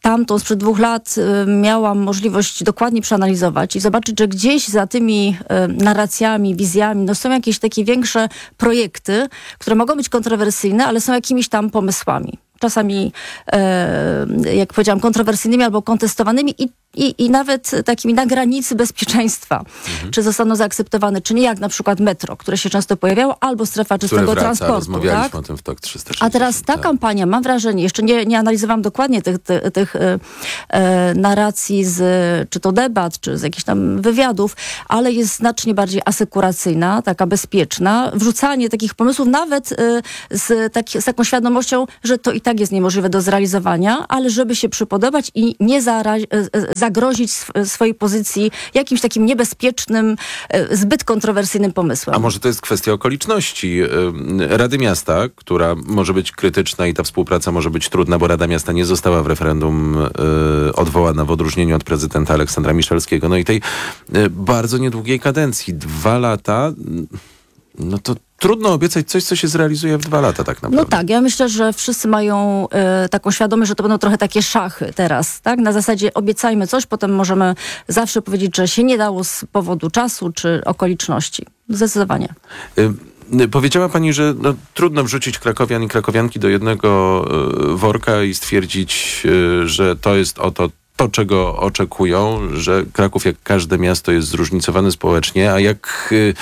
tamtą sprzed dwóch lat y, miałam możliwość dokładnie przeanalizować i zobaczyć, że gdzieś za tymi y, narracjami, wizjami, no są jakieś takie większe projekty, które mogą być kontrowersyjne, ale są jakimiś tam pomysłami. Czasami, e, jak powiedziałam, kontrowersyjnymi albo kontestowanymi i, i, i nawet takimi na granicy bezpieczeństwa. Mhm. Czy zostaną zaakceptowane, czy nie, jak na przykład metro, które się często pojawiało, albo strefa czystego wraca, transportu. Rozmawialiśmy tak? o tym w T O K trzysta sześćdziesiąt. A teraz ta tak. kampania, mam wrażenie, jeszcze nie, nie analizowałam dokładnie tych, tych, tych e, e, narracji, z, czy to debat, czy z jakichś tam wywiadów, ale jest znacznie bardziej asekuracyjna, taka bezpieczna. Wrzucanie takich pomysłów nawet e, z, tak, z taką świadomością, że to i tak jest niemożliwe do zrealizowania, ale żeby się przypodobać i nie zarazi, zagrozić sw- swojej pozycji jakimś takim niebezpiecznym, zbyt kontrowersyjnym pomysłem. A może to jest kwestia okoliczności? Rady Miasta, która może być krytyczna i ta współpraca może być trudna, bo Rada Miasta nie została w referendum y, odwołana w odróżnieniu od prezydenta Aleksandra Miszalskiego. No i tej y, bardzo niedługiej kadencji. Dwa lata, no to trudno obiecać coś, co się zrealizuje w dwa lata tak naprawdę. No tak, ja myślę, że wszyscy mają e, taką świadomość, że to będą trochę takie szachy teraz, tak? Na zasadzie obiecajmy coś, potem możemy zawsze powiedzieć, że się nie dało z powodu czasu czy okoliczności. Zdecydowanie. Y- Powiedziała pani, że no, trudno wrzucić krakowian i krakowianki do jednego y, worka i stwierdzić, y, że to jest oto to, czego oczekują, że Kraków jak każde miasto jest zróżnicowany społecznie, a jak y,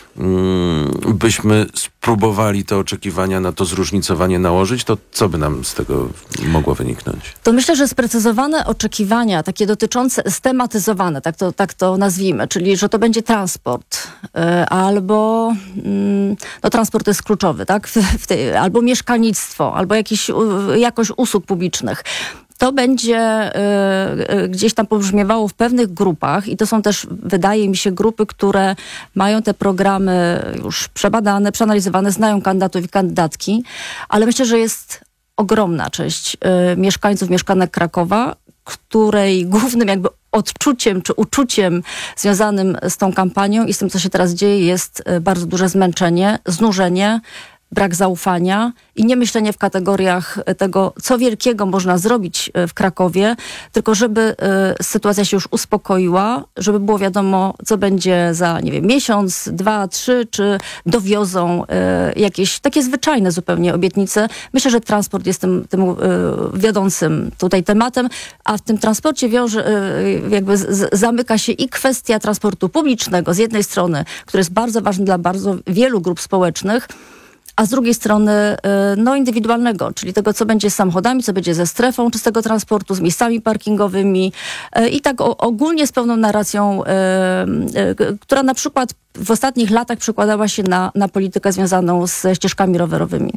y, byśmy spróbowali te oczekiwania na to zróżnicowanie nałożyć, to co by nam z tego mogło wyniknąć? To myślę, że sprecyzowane oczekiwania, takie dotyczące, stematyzowane, tak to, tak to nazwijmy, czyli że to będzie transport y, albo y, no transport jest kluczowy, tak? W, w tej, albo mieszkalnictwo, albo jakiś, y, jakość usług publicznych. To będzie y, y, gdzieś tam pobrzmiewało w pewnych grupach i to są też, wydaje mi się, grupy, które mają te programy już przebadane, przeanalizowane, znają kandydatów i kandydatki, ale myślę, że jest ogromna część y, mieszkańców, mieszkanek Krakowa, której głównym jakby odczuciem czy uczuciem związanym z tą kampanią i z tym, co się teraz dzieje, jest y, bardzo duże zmęczenie, znużenie, brak zaufania i nie myślenie w kategoriach tego, co wielkiego można zrobić w Krakowie, tylko żeby y, sytuacja się już uspokoiła, żeby było wiadomo, co będzie za, nie wiem, miesiąc, dwa, trzy, czy dowiozą y, jakieś takie zwyczajne zupełnie obietnice. Myślę, że transport jest tym, tym y, wiodącym tutaj tematem, a w tym transporcie wiąże, y, jakby z, zamyka się i kwestia transportu publicznego z jednej strony, który jest bardzo ważny dla bardzo wielu grup społecznych, a z drugiej strony no, indywidualnego, czyli tego, co będzie z samochodami, co będzie ze strefą czystego transportu, z miejscami parkingowymi i tak o, ogólnie z pełną narracją, e, e, która na przykład w ostatnich latach przekładała się na, na politykę związaną ze ścieżkami rowerowymi.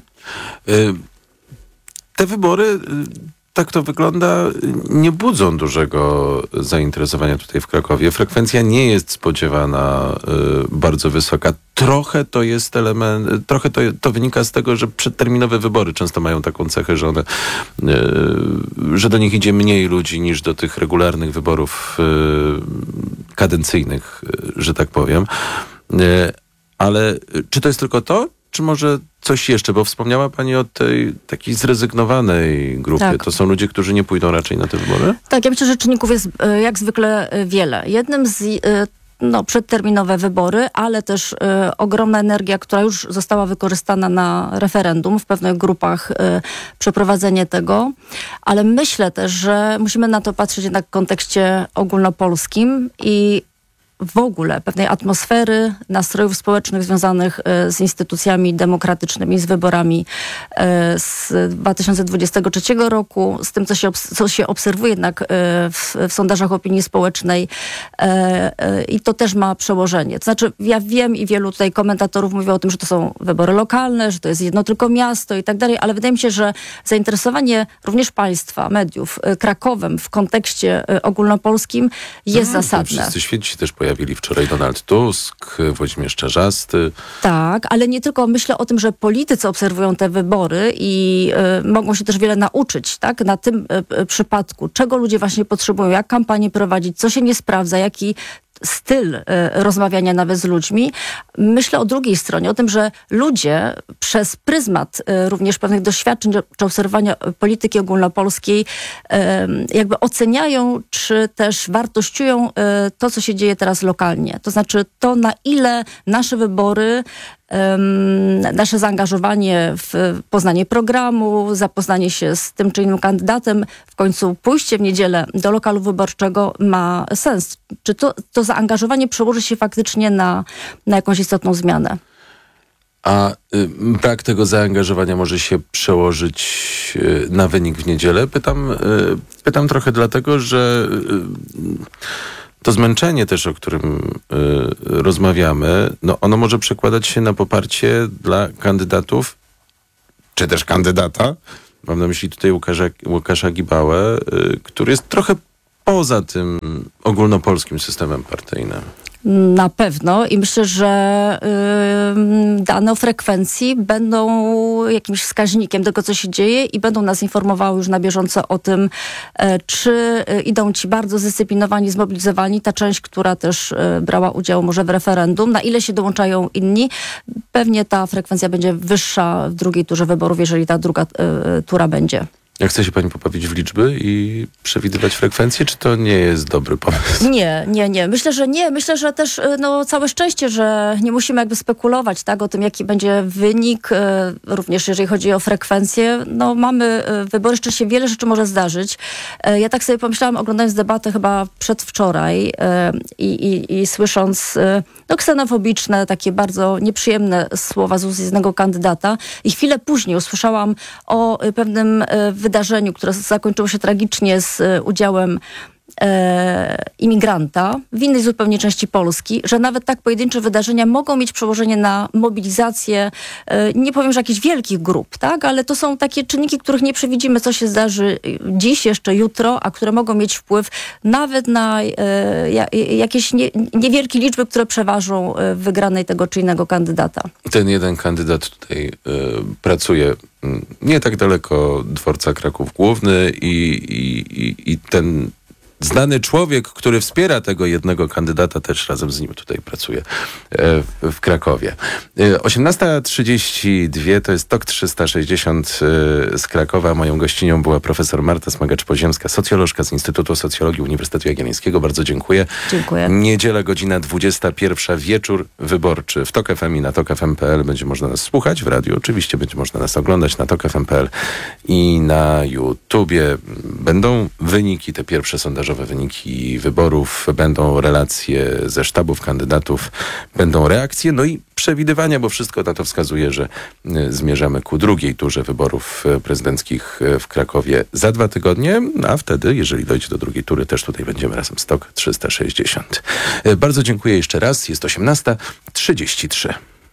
Te wybory, tak to wygląda, nie budzą dużego zainteresowania tutaj w Krakowie. Frekwencja nie jest spodziewana y, bardzo wysoka. Trochę to jest element, trochę to, to wynika z tego, że przedterminowe wybory często mają taką cechę, że one, y, że do nich idzie mniej ludzi niż do tych regularnych wyborów y, kadencyjnych, y, że tak powiem. Y, ale czy to jest tylko to? Czy może coś jeszcze? Bo wspomniała pani o tej takiej zrezygnowanej grupie. Tak. To są ludzie, którzy nie pójdą raczej na te wybory? Tak, ja myślę, że czynników jest e, jak zwykle e, wiele. Jednym z e, no, przedterminowe wybory, ale też e, ogromna energia, która już została wykorzystana na referendum, w pewnych grupach e, przeprowadzenie tego. Ale myślę też, że musimy na to patrzeć jednak w kontekście ogólnopolskim i w ogóle pewnej atmosfery, nastrojów społecznych związanych e, z instytucjami demokratycznymi, z wyborami e, z dwa tysiące dwudziestego trzeciego roku, z tym, co się, obs- co się obserwuje jednak e, w, w sondażach opinii społecznej e, e, i to też ma przełożenie. To znaczy, ja wiem i wielu tutaj komentatorów mówiło o tym, że to są wybory lokalne, że to jest jedno tylko miasto i tak dalej, ale wydaje mi się, że zainteresowanie również państwa, mediów e, Krakowem w kontekście e, ogólnopolskim jest no, zasadne. Wszyscy święci też pojawili wczoraj Donald Tusk, Włodzimierz Czarzasty. Tak, ale nie tylko myślę o tym, że politycy obserwują te wybory i y, mogą się też wiele nauczyć, tak, na tym y, y, przypadku, czego ludzie właśnie potrzebują, jak kampanię prowadzić, co się nie sprawdza, jaki styl y, rozmawiania nawet z ludźmi. Myślę o drugiej stronie, o tym, że ludzie przez pryzmat y, również pewnych doświadczeń czy obserwowania polityki ogólnopolskiej y, jakby oceniają, czy też wartościują y, to, co się dzieje teraz lokalnie. To znaczy to, na ile nasze wybory, nasze zaangażowanie w poznanie programu, zapoznanie się z tym czy innym kandydatem, w końcu pójście w niedzielę do lokalu wyborczego ma sens. Czy to, to zaangażowanie przełoży się faktycznie na, na jakąś istotną zmianę? A y, brak tego zaangażowania może się przełożyć y, na wynik w niedzielę? Pytam, y, pytam trochę dlatego, że y, to zmęczenie też, o którym y, rozmawiamy, no ono może przekładać się na poparcie dla kandydatów, czy też kandydata, mam na myśli tutaj Łukasza, Łukasza Gibałę, y, który jest trochę poza tym ogólnopolskim systemem partyjnym. Na pewno i myślę, że y, dane o frekwencji będą jakimś wskaźnikiem tego, co się dzieje i będą nas informowały już na bieżąco o tym, y, czy y, idą ci bardzo zdyscyplinowani, zmobilizowani, ta część, która też y, brała udział może w referendum, na ile się dołączają inni. Pewnie ta frekwencja będzie wyższa w drugiej turze wyborów, jeżeli ta druga y, tura będzie. Jak chce się pani poprawić w liczby i przewidywać frekwencję, czy to nie jest dobry pomysł? Nie, nie, nie. Myślę, że nie. Myślę, że też no, całe szczęście, że nie musimy jakby spekulować tak, o tym, jaki będzie wynik, również jeżeli chodzi o frekwencję. No, mamy wybory, jeszcze się wiele rzeczy może zdarzyć. Ja tak sobie pomyślałam, oglądając debatę chyba przedwczoraj i, i, i słysząc no, ksenofobiczne, takie bardzo nieprzyjemne słowa z ust jednego kandydata i chwilę później usłyszałam o pewnym wydarzeniu, które zakończyło się tragicznie z udziałem e, imigranta w innej zupełnie części Polski, że nawet tak pojedyncze wydarzenia mogą mieć przełożenie na mobilizację, e, nie powiem, że jakichś wielkich grup, tak, ale to są takie czynniki, których nie przewidzimy, co się zdarzy dziś, jeszcze jutro, a które mogą mieć wpływ nawet na e, jakieś nie, niewielkie liczby, które przeważą w wygranej tego czy innego kandydata. Ten jeden kandydat tutaj y, pracuje nie tak daleko dworca Kraków Główny i, i, i ten znany człowiek, który wspiera tego jednego kandydata, też razem z nim tutaj pracuje w, w Krakowie. osiemnasta trzydzieści dwa to jest Tok trzysta sześćdziesiąt z Krakowa. Moją gościnią była profesor Marta Smagacz-Poziemska, socjolożka z Instytutu Socjologii Uniwersytetu Jagiellońskiego. Bardzo dziękuję. Dziękuję. Niedziela, godzina dwudziesta pierwsza, wieczór wyborczy w Tok F M i na tok f m kropka p l. Będzie można nas słuchać w radiu. Oczywiście będzie można nas oglądać na tok f m kropka p l i na YouTubie. Będą wyniki, te pierwsze sondaże wyniki wyborów, będą relacje ze sztabów kandydatów, będą reakcje, no i przewidywania, bo wszystko na to wskazuje, że zmierzamy ku drugiej turze wyborów prezydenckich w Krakowie za dwa tygodnie, a wtedy, jeżeli dojdzie do drugiej tury, też tutaj będziemy razem z Tok trzysta sześćdziesiąt. Bardzo dziękuję jeszcze raz. Jest osiemnasta trzydzieści trzy.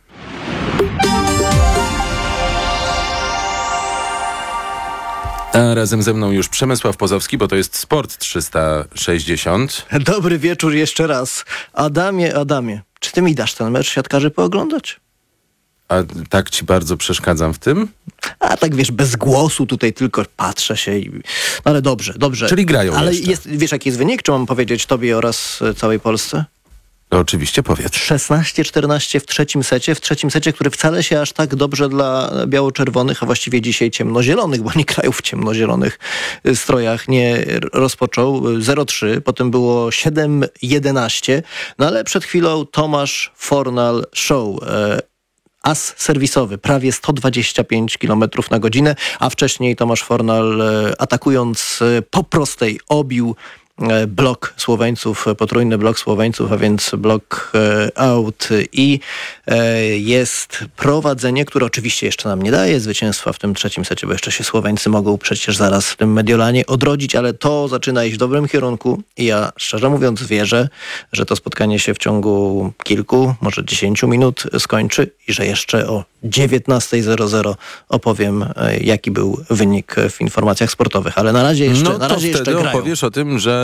A razem ze mną już Przemysław Pozowski, bo to jest Sport trzysta sześćdziesiąt. Dobry wieczór jeszcze raz. Adamie, Adamie, czy ty mi dasz ten mecz siatkarzy pooglądać? A tak ci bardzo przeszkadzam w tym? A tak wiesz, bez głosu tutaj tylko patrzę się i... No ale dobrze, dobrze. Czyli grają Ale jeszcze. jest, wiesz jaki jest wynik? Czy mam powiedzieć tobie oraz całej Polsce? No, oczywiście powiedz. szesnaście czternaście w trzecim secie. W trzecim secie, który wcale się aż tak dobrze dla biało-czerwonych, a właściwie dzisiaj ciemnozielonych, bo oni grają w ciemnozielonych strojach, nie rozpoczął. zero trzy, potem było siedem jedenaście. No ale przed chwilą Tomasz Fornal Show. As serwisowy, prawie sto dwadzieścia pięć kilometrów na godzinę, a wcześniej Tomasz Fornal atakując po prostej obił blok Słoweńców, potrójny blok Słoweńców, a więc blok out i jest prowadzenie, które oczywiście jeszcze nam nie daje zwycięstwa w tym trzecim secie, bo jeszcze się Słoweńcy mogą przecież zaraz w tym Mediolanie odrodzić, ale to zaczyna iść w dobrym kierunku i ja szczerze mówiąc wierzę, że to spotkanie się w ciągu kilku, może dziesięciu minut skończy i że jeszcze o dziewiętnasta zero zero opowiem, jaki był wynik w informacjach sportowych, ale na razie jeszcze, no na razie to jeszcze wtedy grają. opowiesz o tym, że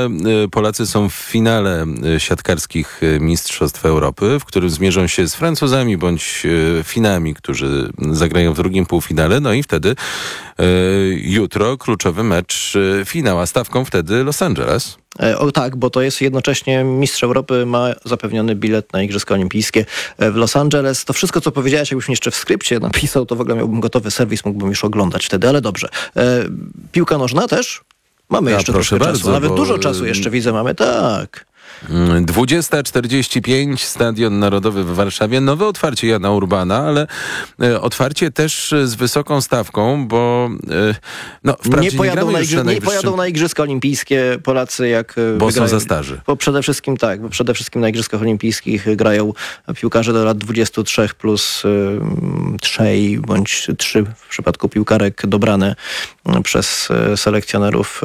że Polacy są w finale siatkarskich Mistrzostw Europy, w którym zmierzą się z Francuzami bądź Finami, którzy zagrają w drugim półfinale. No i wtedy e, jutro kluczowy mecz finał, a stawką wtedy Los Angeles. O tak, bo to jest jednocześnie mistrz Europy ma zapewniony bilet na Igrzyska Olimpijskie w Los Angeles. To wszystko, co powiedziałeś, jakbyś mi jeszcze w skrypcie napisał, to w ogóle miałbym gotowy serwis, mógłbym już oglądać wtedy, ale dobrze. E, piłka nożna też? Mamy Ja, jeszcze proszę troszkę bardzo, czasu. Nawet bo- dużo czasu jeszcze widzę, mamy, tak. dwudziesta czterdzieści pięć, Stadion Narodowy w Warszawie. Nowe otwarcie Jana Urbana, ale e, otwarcie też z wysoką stawką, bo e, no, wprawdzie Nie pojadą, gramy na, już igrzy- nie najwyższym- pojadą na Igrzyska Olimpijskie Polacy, jak e, Bo są wygrają. za starzy. Bo przede wszystkim tak, bo przede wszystkim na Igrzyskach Olimpijskich grają piłkarze do lat dwudziestu trzech plus y, trzej bądź trzy w przypadku piłkarek dobrane y, przez y, selekcjonerów,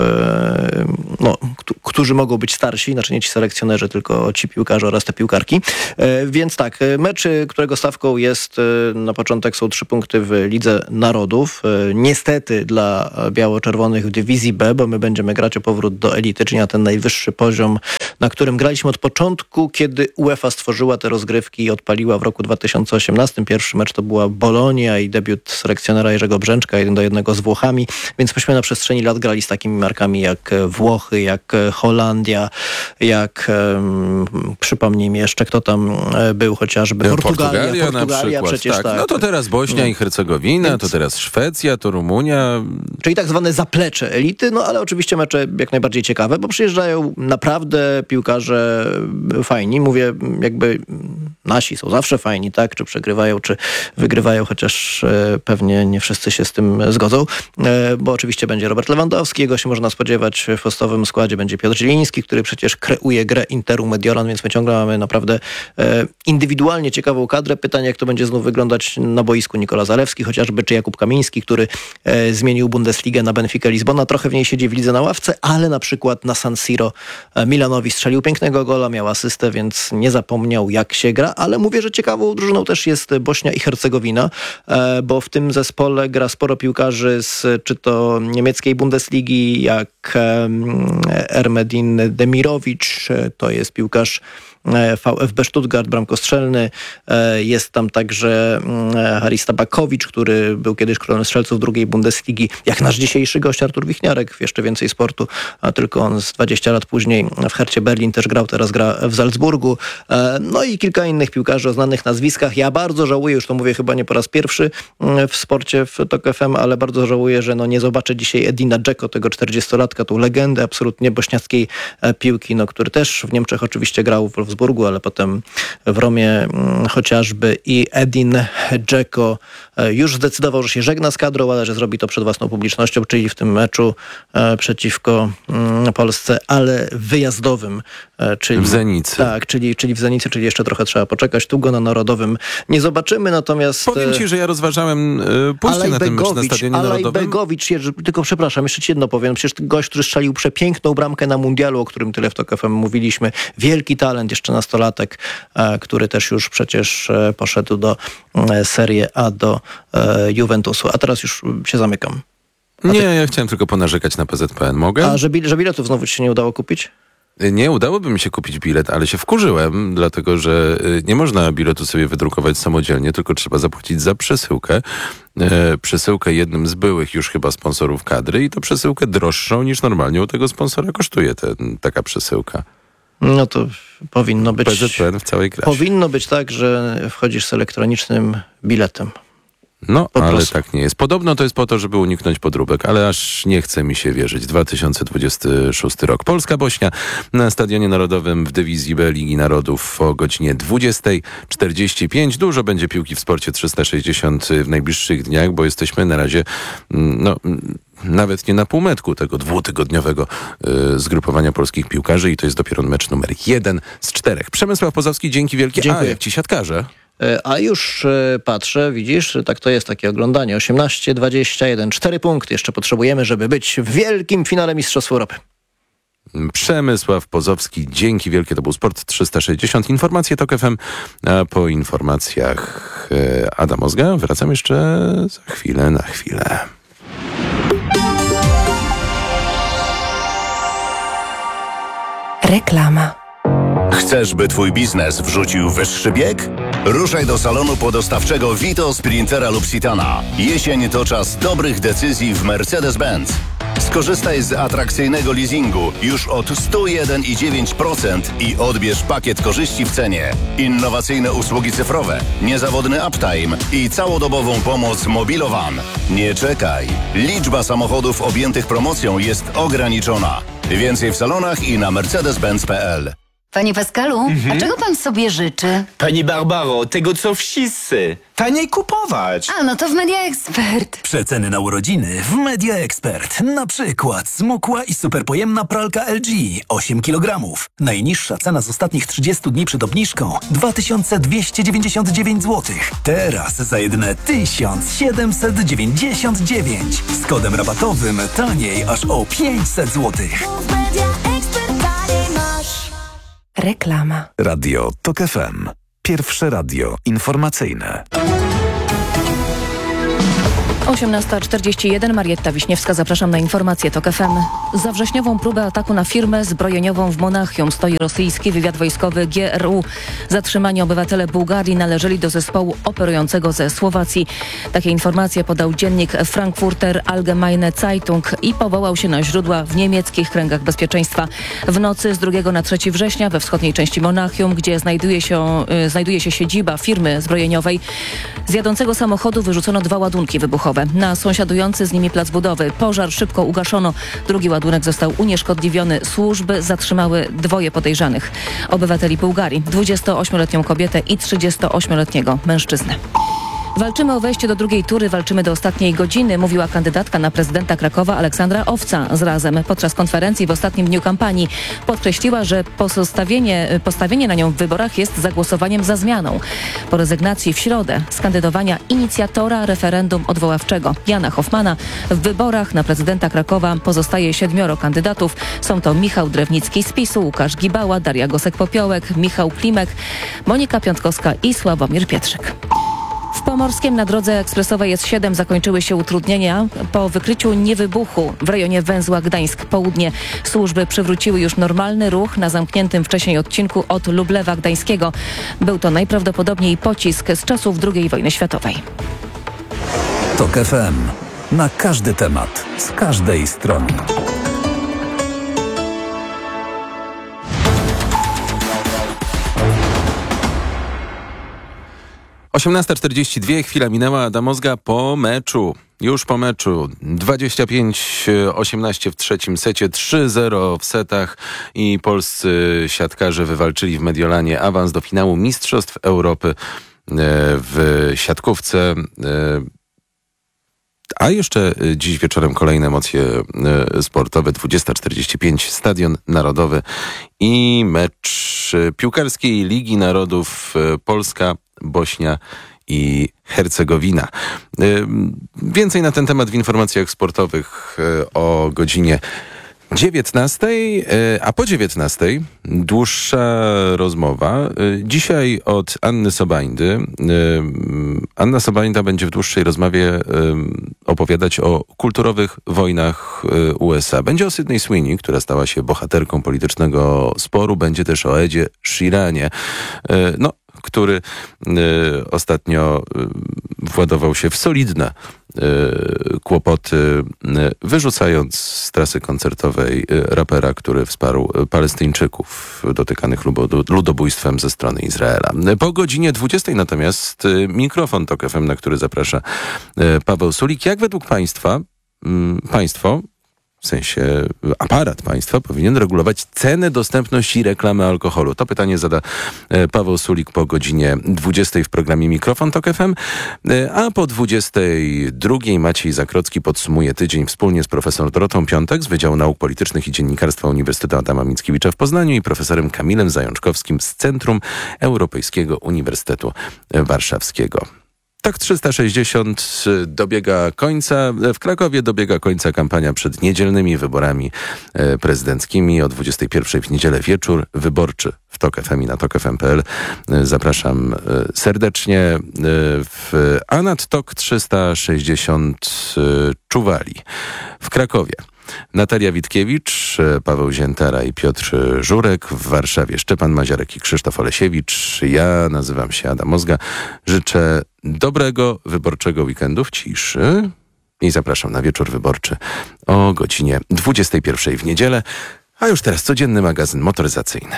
y, no, k- którzy mogą być starsi, znaczy nie ci selekcjonerzy, tylko ci piłkarze oraz te piłkarki. Y, więc tak, y, mecz, y, którego stawką jest y, na początek są trzy punkty w Lidze Narodów. Y, niestety dla biało-czerwonych w dywizji B, bo my będziemy grać o powrót do elity, czyli na ten najwyższy poziom, na którym graliśmy od początku, kiedy UEFA stworzyła te rozgrywki i odpaliła w roku dwa tysiące osiemnastym. Pierwszy mecz to była Bolonia i debiut selekcjonera Jerzego Brzęczka, jeden do jednego z Włochami, więc myśmy na przestrzeni lat grali z takimi markami jak Włochy, jak Holandia, jak um, przypomnij mi jeszcze, kto tam e, był chociażby, Portugalia, Portugalia, Portugalia na przykład, przecież tak. tak. No to teraz Bośnia i Hercegowina, Więc- to teraz Szwecja, to Rumunia. Czyli tak zwane zaplecze elity, no ale oczywiście mecze jak najbardziej ciekawe, bo przyjeżdżają naprawdę piłkarze fajni. Mówię, jakby nasi są zawsze fajni, tak? Czy przegrywają, czy wygrywają, chociaż e, pewnie nie wszyscy się z tym zgodzą, e, bo oczywiście będzie Robert Lewandowski, jego się można spodziewać w podstawowym składzie, będzie Piotr Zieliński, który przecież kreuje grę Interu Mediolan, więc my ciągle mamy naprawdę e, indywidualnie ciekawą kadrę. Pytanie, jak to będzie znów wyglądać na boisku. Nikola Zalewski chociażby, czy Jakub Kamiński, który e, zmienił Bundesligę na Benfica Lizbona. Trochę w niej siedzi w lidze na ławce, ale na przykład na San Siro e, Milanowi strzelił pięknego gola, miał asystę, więc nie zapomniał, jak się gra, ale mówię, że ciekawą drużyną też jest Bośnia i Hercegowina, e, bo w tym zespole gra sporo piłkarzy z czy to niemieckiej Bundesligi, jak e, Ermedin Demirowicz, e, to jest piłkarz V F B Stuttgart, bramkostrzelny. Jest tam także Haris Tabakowicz, który był kiedyś królem strzelców drugiej Bundesligi, jak nasz dzisiejszy gość Artur Wichniarek, w jeszcze więcej sportu, a tylko on z dwadzieścia lat później w Hercie Berlin też grał, teraz gra w Salzburgu. No i kilka innych piłkarzy o znanych nazwiskach. Ja bardzo żałuję, już to mówię chyba nie po raz pierwszy w sporcie w Tok F M, ale bardzo żałuję, że no nie zobaczę dzisiaj Edina Dzeko, tego czterdziestolatka, tą legendę absolutnie bośniackiej piłki, no, który też w Niemczech oczywiście grał w Wolfsburgu, ale potem w Romie chociażby, i Edin Dzeko już zdecydował, że się żegna z kadrą, ale że zrobi to przed własną publicznością, czyli w tym meczu przeciwko Polsce, ale wyjazdowym. Czyli, W Zenicy. Tak, czyli, czyli w Zenicy, czyli jeszcze trochę trzeba poczekać. Tu go na Narodowym nie zobaczymy, natomiast... Powiem ci, że ja rozważałem y, pójście na ten mecz na Stadionie Narodowym. Alajbegowicz, Jerzy, tylko przepraszam, jeszcze ci jedno powiem. Przecież gość, który strzelił przepiękną bramkę na mundialu, o którym tyle w Tok F M mówiliśmy. Wielki talent, jeszcze nastolatek, e, który też już przecież e, poszedł do e, Serie A, do e, Juventusu. A teraz już się zamykam. A Nie, ty... ja chciałem tylko ponarzekać na P Z P N. Mogę? A że, bil- że biletów znowu ci się nie udało kupić? Nie udałoby mi się kupić bilet, ale się wkurzyłem, dlatego że y, nie można biletu sobie wydrukować samodzielnie, tylko trzeba zapłacić za przesyłkę. E, przesyłkę jednym z byłych już chyba sponsorów kadry i to przesyłkę droższą niż normalnie u tego sponsora kosztuje ten, taka przesyłka. No to powinno być... P Z P N w całej krasie. Powinno być tak, że wchodzisz z elektronicznym biletem. No, Po ale prostu. tak nie jest. Podobno to jest po to, żeby uniknąć podróbek, ale aż nie chce mi się wierzyć. dwa tysiące dwudziesty szósty rok. Polska-Bośnia na Stadionie Narodowym w dywizji B Ligi Narodów o godzinie dwudziesta czterdzieści pięć. Dużo będzie piłki w sporcie trzysta sześćdziesiąt w najbliższych dniach, bo jesteśmy na razie, no... nawet nie na półmetku tego dwutygodniowego y, zgrupowania polskich piłkarzy i to jest dopiero mecz numer jeden z czterech. Przemysław Pozowski, dzięki wielkie. Dziękuję. A, jak ci siatkarze? A już e, patrzę, widzisz, tak to jest takie oglądanie. osiemnaście dwadzieścia jeden, cztery punkty jeszcze potrzebujemy, żeby być w wielkim finale Mistrzostw Europy. Przemysław Pozowski, dzięki wielkie. To był Sport trzysta sześćdziesiąt. Informacje Tok F M, a po informacjach e, Adam Ozga. Wracam jeszcze za chwilę, na chwilę. Reklama. Chcesz, by twój biznes wrzucił wyższy bieg? Ruszaj do salonu podostawczego Vito, Sprintera lub Citana. Jesień to czas dobrych decyzji w Mercedes-Benz. Skorzystaj z atrakcyjnego leasingu już od sto jeden i dziewięć procent i odbierz pakiet korzyści w cenie. Innowacyjne usługi cyfrowe, niezawodny uptime i całodobową pomoc Mobilowan. Nie czekaj. Liczba samochodów objętych promocją jest ograniczona. Więcej w salonach i na mercedes benz kropka p l. Panie Pascalu, Mhm. a czego pan sobie życzy? Pani Barbaro, tego co wszyscy. Taniej kupować. A, no to w Media Expert. Przeceny na urodziny w Media Expert. Na przykład smukła i superpojemna pralka L G osiem kilogramów. Najniższa cena z ostatnich trzydziestu dni przed obniżką dwa tysiące dwieście dziewięćdziesiąt dziewięć złotych. Teraz za jedyne tysiąc siedemset dziewięćdziesiąt dziewięć. Z kodem rabatowym taniej aż o pięćset złotych. Reklama. Radio TOK F M. Pierwsze radio informacyjne. osiemnasta czterdzieści jeden, Marietta Wiśniewska, zapraszam na informacje TOK F M. Za wrześniową próbę ataku na firmę zbrojeniową w Monachium stoi rosyjski wywiad wojskowy G R U. Zatrzymani obywatele Bułgarii należeli do zespołu operującego ze Słowacji. Takie informacje podał dziennik Frankfurter Allgemeine Zeitung i powołał się na źródła w niemieckich kręgach bezpieczeństwa. W nocy z drugiego na trzeciego września we wschodniej części Monachium, gdzie znajduje się, y, znajduje się siedziba firmy zbrojeniowej, z jadącego samochodu wyrzucono dwa ładunki wybuchowe na sąsiadujący z nimi plac budowy. Pożar szybko ugaszono. Drugi ładunek został unieszkodliwiony. Służby zatrzymały dwoje podejrzanych. Obywateli Bułgarii, dwudziestoośmioletnią kobietę i trzydziestoośmioletniego mężczyznę. Walczymy o wejście do drugiej tury, walczymy do ostatniej godziny, mówiła kandydatka na prezydenta Krakowa Aleksandra Owca z Razem. Podczas konferencji w ostatnim dniu kampanii podkreśliła, że postawienie, postawienie na nią w wyborach jest zagłosowaniem za zmianą. Po rezygnacji w środę z kandydowania inicjatora referendum odwoławczego Jana Hoffmana w wyborach na prezydenta Krakowa pozostaje siedmioro kandydatów. Są to Michał Drewnicki z PiSu, Łukasz Gibała, Daria Gosek-Popiołek, Michał Klimek, Monika Piątkowska i Sławomir Pietrzyk. W Pomorskiem na drodze ekspresowej S siedem zakończyły się utrudnienia po wykryciu niewybuchu w rejonie węzła Gdańsk-Południe. Służby przywróciły już normalny ruch na zamkniętym wcześniej odcinku od Lublewa Gdańskiego. Był to najprawdopodobniej pocisk z czasów drugiej wojny światowej. TOK F M. Na każdy temat, z każdej strony. osiemnasta czterdzieści dwa, chwila minęła, Adam Mozga po meczu. Już po meczu. dwadzieścia pięć osiemnaście w trzecim secie, trzy zero w setach i polscy siatkarze wywalczyli w Mediolanie awans do finału Mistrzostw Europy w siatkówce. A jeszcze dziś wieczorem kolejne emocje sportowe. dwudziesta czterdzieści pięć, Stadion Narodowy i mecz piłkarskiej Ligi Narodów Polska, Bośnia i Hercegowina. Więcej na ten temat w informacjach sportowych o godzinie dziewiętnastej, a po dziewiętnastej dłuższa rozmowa. Dzisiaj od Anny Sobańdy. Anna Sobańda będzie w dłuższej rozmowie opowiadać o kulturowych wojnach U S A. Będzie o Sydney Sweeney, która stała się bohaterką politycznego sporu. Będzie też o Edzie Sheeranie. No, który y, ostatnio y, władował się w solidne y, kłopoty, y, wyrzucając z trasy koncertowej y, rapera, który wsparł Palestyńczyków dotykanych lubo- ludobójstwem ze strony Izraela. Po godzinie dwudziestej natomiast y, mikrofon TOK F M, na który zaprasza y, Paweł Sulik. Jak według Państwa, y, Państwo, w sensie aparat państwa, powinien regulować cenę, dostępność i reklamę alkoholu? To pytanie zada Paweł Sulik po godzinie dwudziestej w programie Mikrofon TOK F M, a po dwudziestej drugiej Maciej Zakrocki podsumuje tydzień wspólnie z profesor Dorotą Piątek z Wydziału Nauk Politycznych i Dziennikarstwa Uniwersytetu Adama Mickiewicza w Poznaniu i profesorem Kamilem Zajączkowskim z Centrum Europejskiego Uniwersytetu Warszawskiego. TOK trzysta sześćdziesiąt dobiega końca. W Krakowie dobiega końca kampania przed niedzielnymi wyborami prezydenckimi. O dwudziestej pierwszej w niedzielę wieczór wyborczy w TOK F M i na tok f m kropka p l. Zapraszam serdecznie. A nad TOK trzysta sześćdziesiąt czuwali w Krakowie Natalia Witkiewicz, Paweł Ziętara i Piotr Żurek. W Warszawie Szczepan Maziarek i Krzysztof Olesiewicz. Ja nazywam się Adam Mozga. Życzę dobrego wyborczego weekendu w ciszy i zapraszam na wieczór wyborczy o godzinie dwudziestej pierwszej w niedzielę. A już teraz codzienny magazyn motoryzacyjny.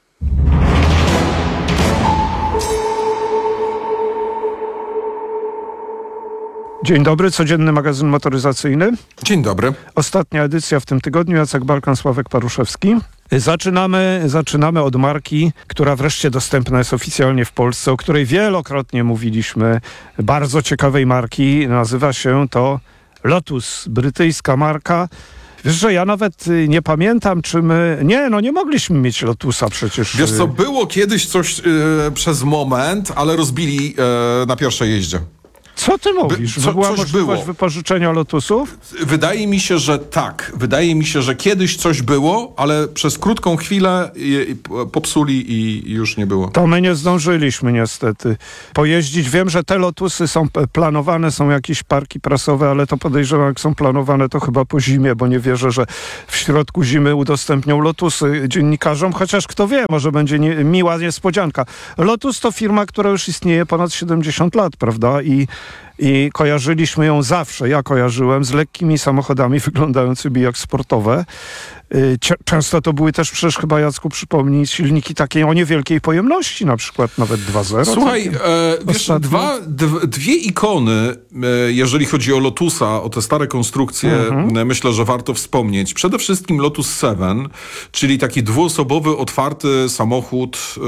Dzień dobry, codzienny magazyn motoryzacyjny. Dzień dobry. Ostatnia edycja w tym tygodniu, Jacek Balkan, Sławek Paruszewski. Zaczynamy, zaczynamy od marki, która wreszcie dostępna jest oficjalnie w Polsce, o której wielokrotnie mówiliśmy. Bardzo ciekawej marki, nazywa się to Lotus, brytyjska marka. Wiesz, że ja nawet nie pamiętam, czy my... Nie, no nie mogliśmy mieć Lotusa przecież. Wiesz co, było kiedyś coś yy, przez moment, ale rozbili yy, na pierwszej jeździe. Co ty mówisz? By, co, była coś możliwość było. wypożyczenia Lotusów? Wydaje mi się, że tak. Wydaje mi się, że kiedyś coś było, ale przez krótką chwilę je, popsuli i już nie było. To my nie zdążyliśmy niestety pojeździć. Wiem, że te Lotusy są planowane, są jakieś parki prasowe, ale to podejrzewam, jak są planowane, to chyba po zimie, bo nie wierzę, że w środku zimy udostępnią Lotusy dziennikarzom, chociaż kto wie, może będzie nie, miła niespodzianka. Lotus to firma, która już istnieje ponad siedemdziesiąt lat, prawda? I I kojarzyliśmy ją zawsze, ja kojarzyłem, z lekkimi samochodami wyglądającymi jak sportowe. Często to były też przecież chyba, Jacku, przypomnij, silniki takiej o niewielkiej pojemności, na przykład nawet dwa zero. Słuchaj, e, wiesz, dwa, d- dwie ikony, e, jeżeli chodzi o Lotusa, o te stare konstrukcje, mhm. e, myślę, że warto wspomnieć. Przede wszystkim Lotus Seven, czyli taki dwuosobowy, otwarty samochód, e,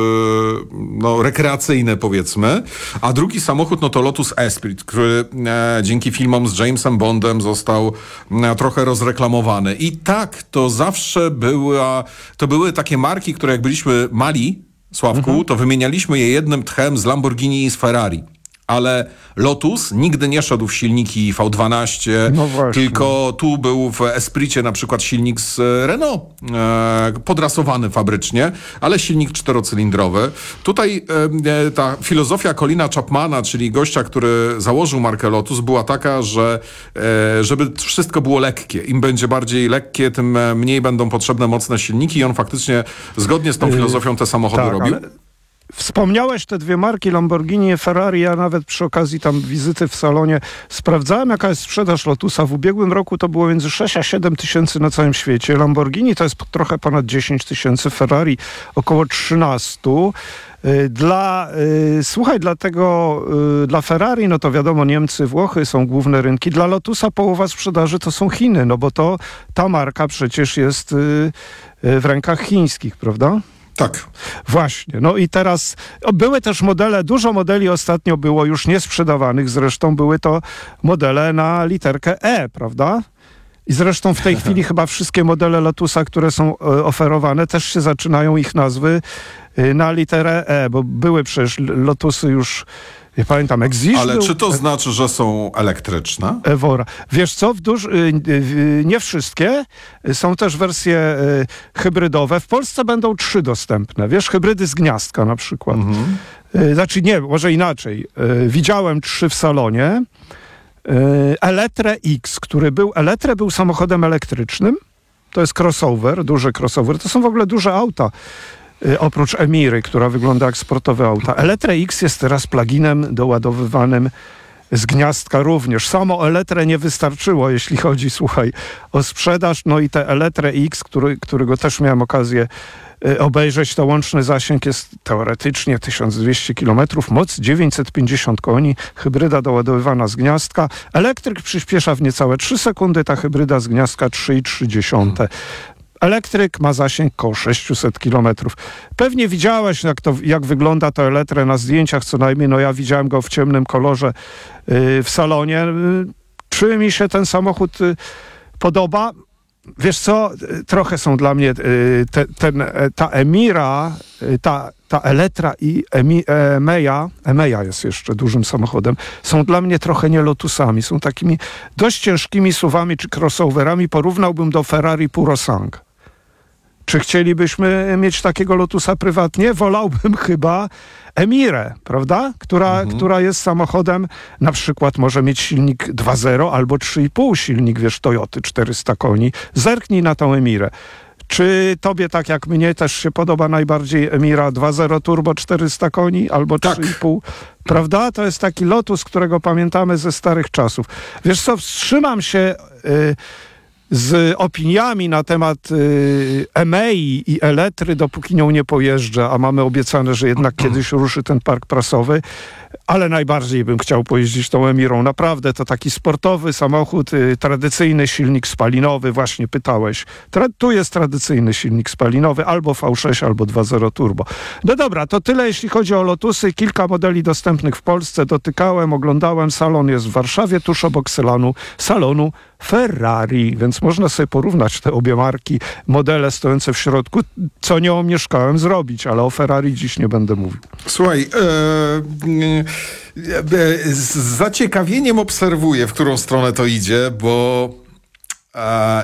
no, rekreacyjny powiedzmy, a drugi samochód, no to Lotus Esprit, który e, dzięki filmom z Jamesem Bondem został e, trochę rozreklamowany. I tak, to zawsze była, to były takie marki, które jak byliśmy mali, Sławku, mhm. to wymienialiśmy je jednym tchem z Lamborghini i z Ferrari. Ale Lotus nigdy nie szedł w silniki V dwanaście, no tylko tu był w Espricie na przykład silnik z Renault, e, podrasowany fabrycznie, ale silnik czterocylindrowy. Tutaj e, ta filozofia Colina Chapmana, czyli gościa, który założył markę Lotus, była taka, że e, żeby wszystko było lekkie. Im będzie bardziej lekkie, tym mniej będą potrzebne mocne silniki i on faktycznie zgodnie z tą filozofią te samochody tak, robił. Ale... Wspomniałeś te dwie marki, Lamborghini i Ferrari. Ja nawet przy okazji tam wizyty w salonie sprawdzałem, jaka jest sprzedaż Lotusa. W ubiegłym roku to było między sześć a siedem tysięcy na całym świecie. Lamborghini to jest trochę ponad dziesięć tysięcy, Ferrari około trzynaście. Dla, y, słuchaj, dla tego, y, dla Ferrari, no to wiadomo, Niemcy, Włochy są główne rynki. Dla Lotusa połowa sprzedaży to są Chiny, no bo to ta marka przecież jest y, y, w rękach chińskich, prawda? Tak. Właśnie. No i teraz były też modele, dużo modeli ostatnio było już niesprzedawanych, zresztą były to modele na literkę E, prawda? I zresztą w tej chwili chyba wszystkie modele Lotusa, które są e, oferowane, też się zaczynają ich nazwy e, na literę E, bo były przecież Lotusy już, nie pamiętam, Exige. Ale był, czy to znaczy, że są elektryczne? Evora. Wiesz co, w duż... nie wszystkie. Są też wersje hybrydowe. W Polsce będą trzy dostępne. Wiesz, hybrydy z gniazdka na przykład. Mhm. Znaczy nie, może inaczej. Widziałem trzy w salonie. Eletre X, który był... Eletre był samochodem elektrycznym. To jest crossover, duży crossover. To są w ogóle duże auta. Oprócz Emiry, która wygląda jak sportowe auta. Eletre X jest teraz pluginem doładowywanym z gniazdka również. Samo Eletre nie wystarczyło, jeśli chodzi, słuchaj, o sprzedaż. No i te Eletre X, który, którego też miałem okazję obejrzeć, to łączny zasięg jest teoretycznie tysiąc dwieście kilometrów, moc dziewięćset pięćdziesiąt koni, hybryda doładowywana z gniazdka. Elektryk przyspiesza w niecałe trzy sekundy, ta hybryda z gniazdka trzy przecinek trzy. Elektryk ma zasięg koło sześćset kilometrów. Pewnie widziałeś, jak, to, jak wygląda to Eletre na zdjęciach, co najmniej. No ja widziałem go w ciemnym kolorze yy, w salonie. Yy, czy mi się ten samochód yy, podoba? Wiesz co, yy, trochę są dla mnie yy, te, ten, yy, ta Emira, yy, ta, ta Eletra i Emi, Emeja, Emeja jest jeszcze dużym samochodem, są dla mnie trochę nie Lotusami. Są takimi dość ciężkimi suwami czy crossoverami. Porównałbym do Ferrari Puro Sang. Czy chcielibyśmy mieć takiego Lotusa prywatnie? Wolałbym chyba Emirę, prawda? Która, mhm. która jest samochodem, na przykład może mieć silnik dwa zero albo trzy i pół silnik, wiesz, Toyoty czterysta koni. Zerknij na tą Emirę. Czy tobie, tak jak mnie, też się podoba najbardziej Emira dwa zero turbo czterysta koni albo tak. trzy i pół? Prawda? To jest taki Lotus, którego pamiętamy ze starych czasów. Wiesz co, wstrzymam się y, z opiniami na temat y, Emei i Eletry, dopóki nią nie pojeżdżę, a mamy obiecane, że jednak kiedyś ruszy ten park prasowy. Ale najbardziej bym chciał pojeździć tą Emirą. Naprawdę to taki sportowy samochód, y, tradycyjny silnik spalinowy, właśnie pytałeś. Tra- tu jest tradycyjny silnik spalinowy, albo V sześć, albo dwa zero turbo. No dobra, to tyle jeśli chodzi o Lotusy. Kilka modeli dostępnych w Polsce. Dotykałem, oglądałem. Salon jest w Warszawie, tuż obok salonu, salonu Ferrari, więc można sobie porównać te obie marki, modele stojące w środku, co nie omieszkałem zrobić, ale o Ferrari dziś nie będę mówił. Słuchaj, e, e, z zaciekawieniem obserwuję, w którą stronę to idzie, bo e,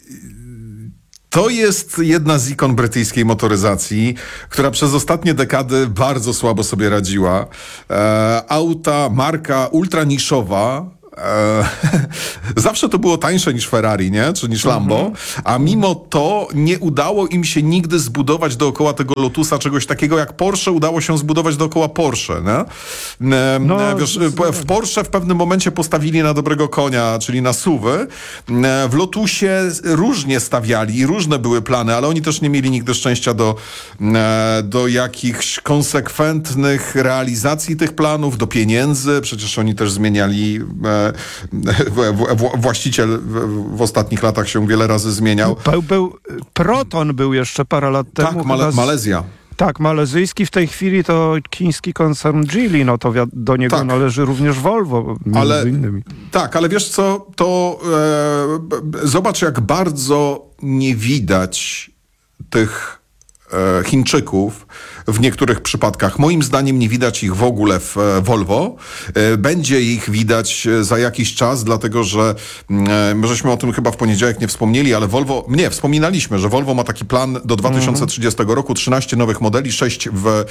to jest jedna z ikon brytyjskiej motoryzacji, która przez ostatnie dekady bardzo słabo sobie radziła. E, auta, marka ultraniszowa, E, zawsze to było tańsze niż Ferrari, nie? Czy niż Lambo, mm-hmm. a mimo to nie udało im się nigdy zbudować dookoła tego Lotusa czegoś takiego jak Porsche udało się zbudować dookoła Porsche, nie? E, no, wiesz, w Porsche w pewnym momencie postawili na dobrego konia, czyli na S U V-y. E, w Lotusie różnie stawiali i różne były plany, ale oni też nie mieli nigdy szczęścia do, e, do jakichś konsekwentnych realizacji tych planów, do pieniędzy. Przecież oni też zmieniali e, właściciel w ostatnich latach się wiele razy zmieniał. Był, był Proton był jeszcze parę lat tak, temu. Male- Malezja. Tak, malezyjski. W tej chwili to chiński koncern Geely, no to wi- do niego tak. należy również Volvo, między ale, innymi. Tak, ale wiesz co, to e, zobacz jak bardzo nie widać tych e, Chińczyków w niektórych przypadkach. Moim zdaniem nie widać ich w ogóle w Volvo. Będzie ich widać za jakiś czas, dlatego że my żeśmy o tym chyba w poniedziałek nie wspomnieli, ale Volvo, nie, wspominaliśmy, że Volvo ma taki plan do dwa tysiące trzydziestego roku, trzynaście nowych modeli, sześć w,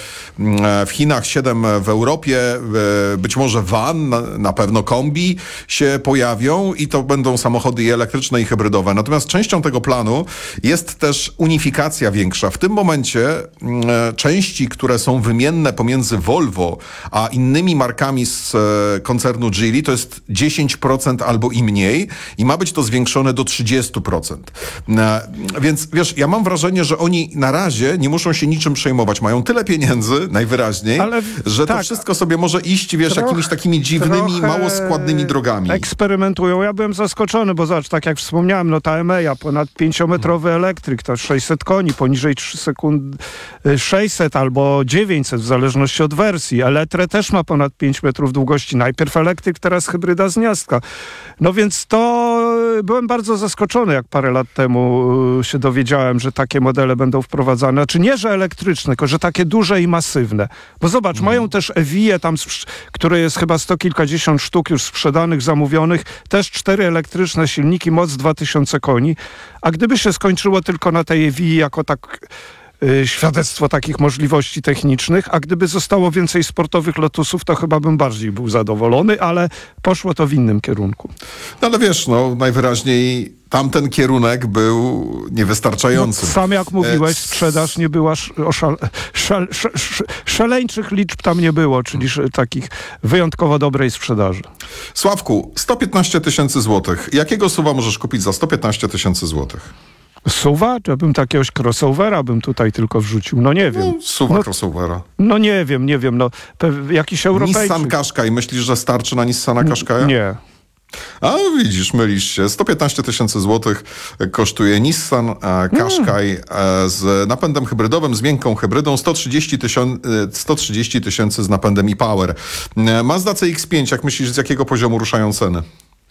w Chinach, siedem w Europie, być może van, na, na pewno kombi się pojawią i to będą samochody i elektryczne i hybrydowe. Natomiast częścią tego planu jest też unifikacja większa. W tym momencie część które są wymienne pomiędzy Volvo a innymi markami z e, koncernu Geely, to jest dziesięć procent albo i mniej i ma być to zwiększone do trzydzieści procent. E, więc wiesz, ja mam wrażenie, że oni na razie nie muszą się niczym przejmować. Mają tyle pieniędzy, najwyraźniej, ale, że tak, to wszystko sobie może iść, wiesz, troch, jakimiś takimi dziwnymi, mało składnymi drogami. Eksperymentują. Ja byłem zaskoczony, bo zobacz, tak jak wspomniałem, no ta Emeja, ponad pięciometrowy elektryk, to sześćset koni, poniżej trzy sekundy, sześćset albo dziewięćset, w zależności od wersji. Eletre też ma ponad pięć metrów długości. Najpierw elektryk, teraz hybryda z gniazdka. No więc to byłem bardzo zaskoczony, jak parę lat temu się dowiedziałem, że takie modele będą wprowadzane. Znaczy nie, że elektryczne, tylko że takie duże i masywne. Bo zobacz, mm. mają też Evie tam, które jest chyba sto kilkadziesiąt sztuk już sprzedanych, zamówionych. Też cztery elektryczne silniki, moc dwa tysiące koni. A gdyby się skończyło tylko na tej Evie jako tak świadectwo takich możliwości technicznych, a gdyby zostało więcej sportowych Lotusów, to chyba bym bardziej był zadowolony, ale poszło to w innym kierunku. No ale wiesz, no najwyraźniej tamten kierunek był niewystarczający. No, sam jak mówiłeś, sprzedaż nie była, szal, szal, szal, szaleńczych liczb tam nie było, czyli takich wyjątkowo dobrej sprzedaży. Sławku, sto piętnaście tysięcy złotych. Jakiego suwa możesz kupić za sto piętnaście tysięcy złotych? Suwa? Czy bym takiegoś crossovera bym tutaj tylko wrzucił? No nie wiem. No, suwa no, crossovera. No nie wiem, nie wiem. No, jakiś Europejczyk. Nissan Qashqai. Myślisz, że starczy na Nissana Qashqai'a? Nie. A widzisz, mylisz się. sto piętnaście tysięcy złotych kosztuje Nissan Qashqai hmm. z napędem hybrydowym, z miękką hybrydą, sto trzydzieści tysięcy z napędem e-Power. Mazda C X pięć, jak myślisz, z jakiego poziomu ruszają ceny?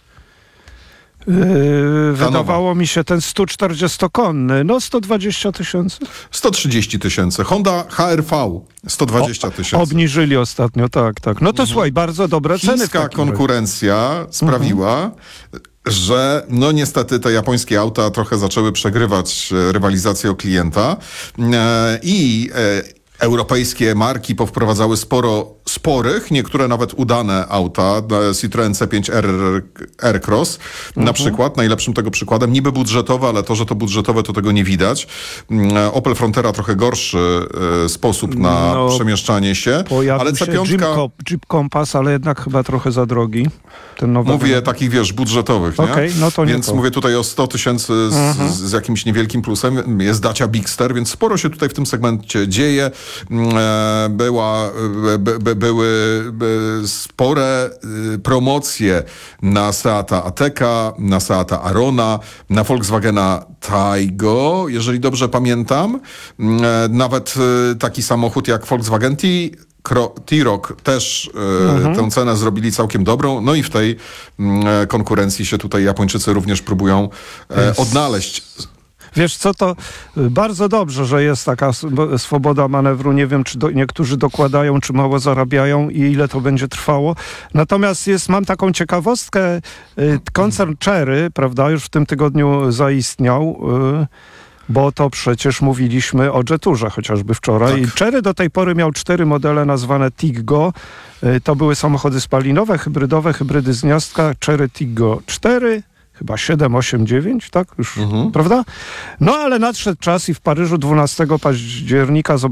Yy, wydawało mi się ten sto czterdziestokonny, no sto dwadzieścia tysięcy. sto trzydzieści tysięcy. Honda H R V sto dwadzieścia tysięcy. Obniżyli ostatnio, tak, tak. No to mhm. słuchaj, bardzo dobre ceny. Chińska konkurencja razie. sprawiła, mhm. że no niestety te japońskie auta trochę zaczęły przegrywać e, rywalizację o klienta e, i e, europejskie marki powprowadzały sporo sporych, niektóre nawet udane auta. Citroen C pięć R Aircross mhm. na przykład, najlepszym tego przykładem. Niby budżetowe, ale to, że to budżetowe, to tego nie widać. Opel Frontera trochę gorszy e, sposób na no, przemieszczanie się. Ale C pięć... Jeep, Jeep Compass, ale jednak chyba trochę za drogi. Ten nowy mówię ten... takich, wiesz, budżetowych, nie? Okay, no to nie więc to. mówię tutaj o sto tysięcy z, mhm. z, z jakimś niewielkim plusem. Jest Dacia Bigster, więc sporo się tutaj w tym segmencie dzieje. Była, by, by, były spore promocje na Seata Ateca, na Seata Arona, na Volkswagena Taigo, jeżeli dobrze pamiętam. Nawet taki samochód jak Volkswagen T T-Roc też e, mhm. tę cenę zrobili całkiem dobrą, no i w tej m, konkurencji się tutaj Japończycy również próbują e, odnaleźć. Wiesz co, to bardzo dobrze, że jest taka swoboda manewru. Nie wiem, czy do, niektórzy dokładają, czy mało zarabiają i ile to będzie trwało. Natomiast jest, mam taką ciekawostkę. Koncern Chery, prawda, już w tym tygodniu zaistniał, bo to przecież mówiliśmy o Jeturze chociażby wczoraj. Tak. I Chery do tej pory miał cztery modele nazwane Tiggo. To były samochody spalinowe, hybrydowe, hybrydy z gniazdka. Chery Tiggo cztery, chyba siedem, osiem, dziewięć, tak? Już, mhm. prawda? No ale nadszedł czas i w Paryżu dwunastego października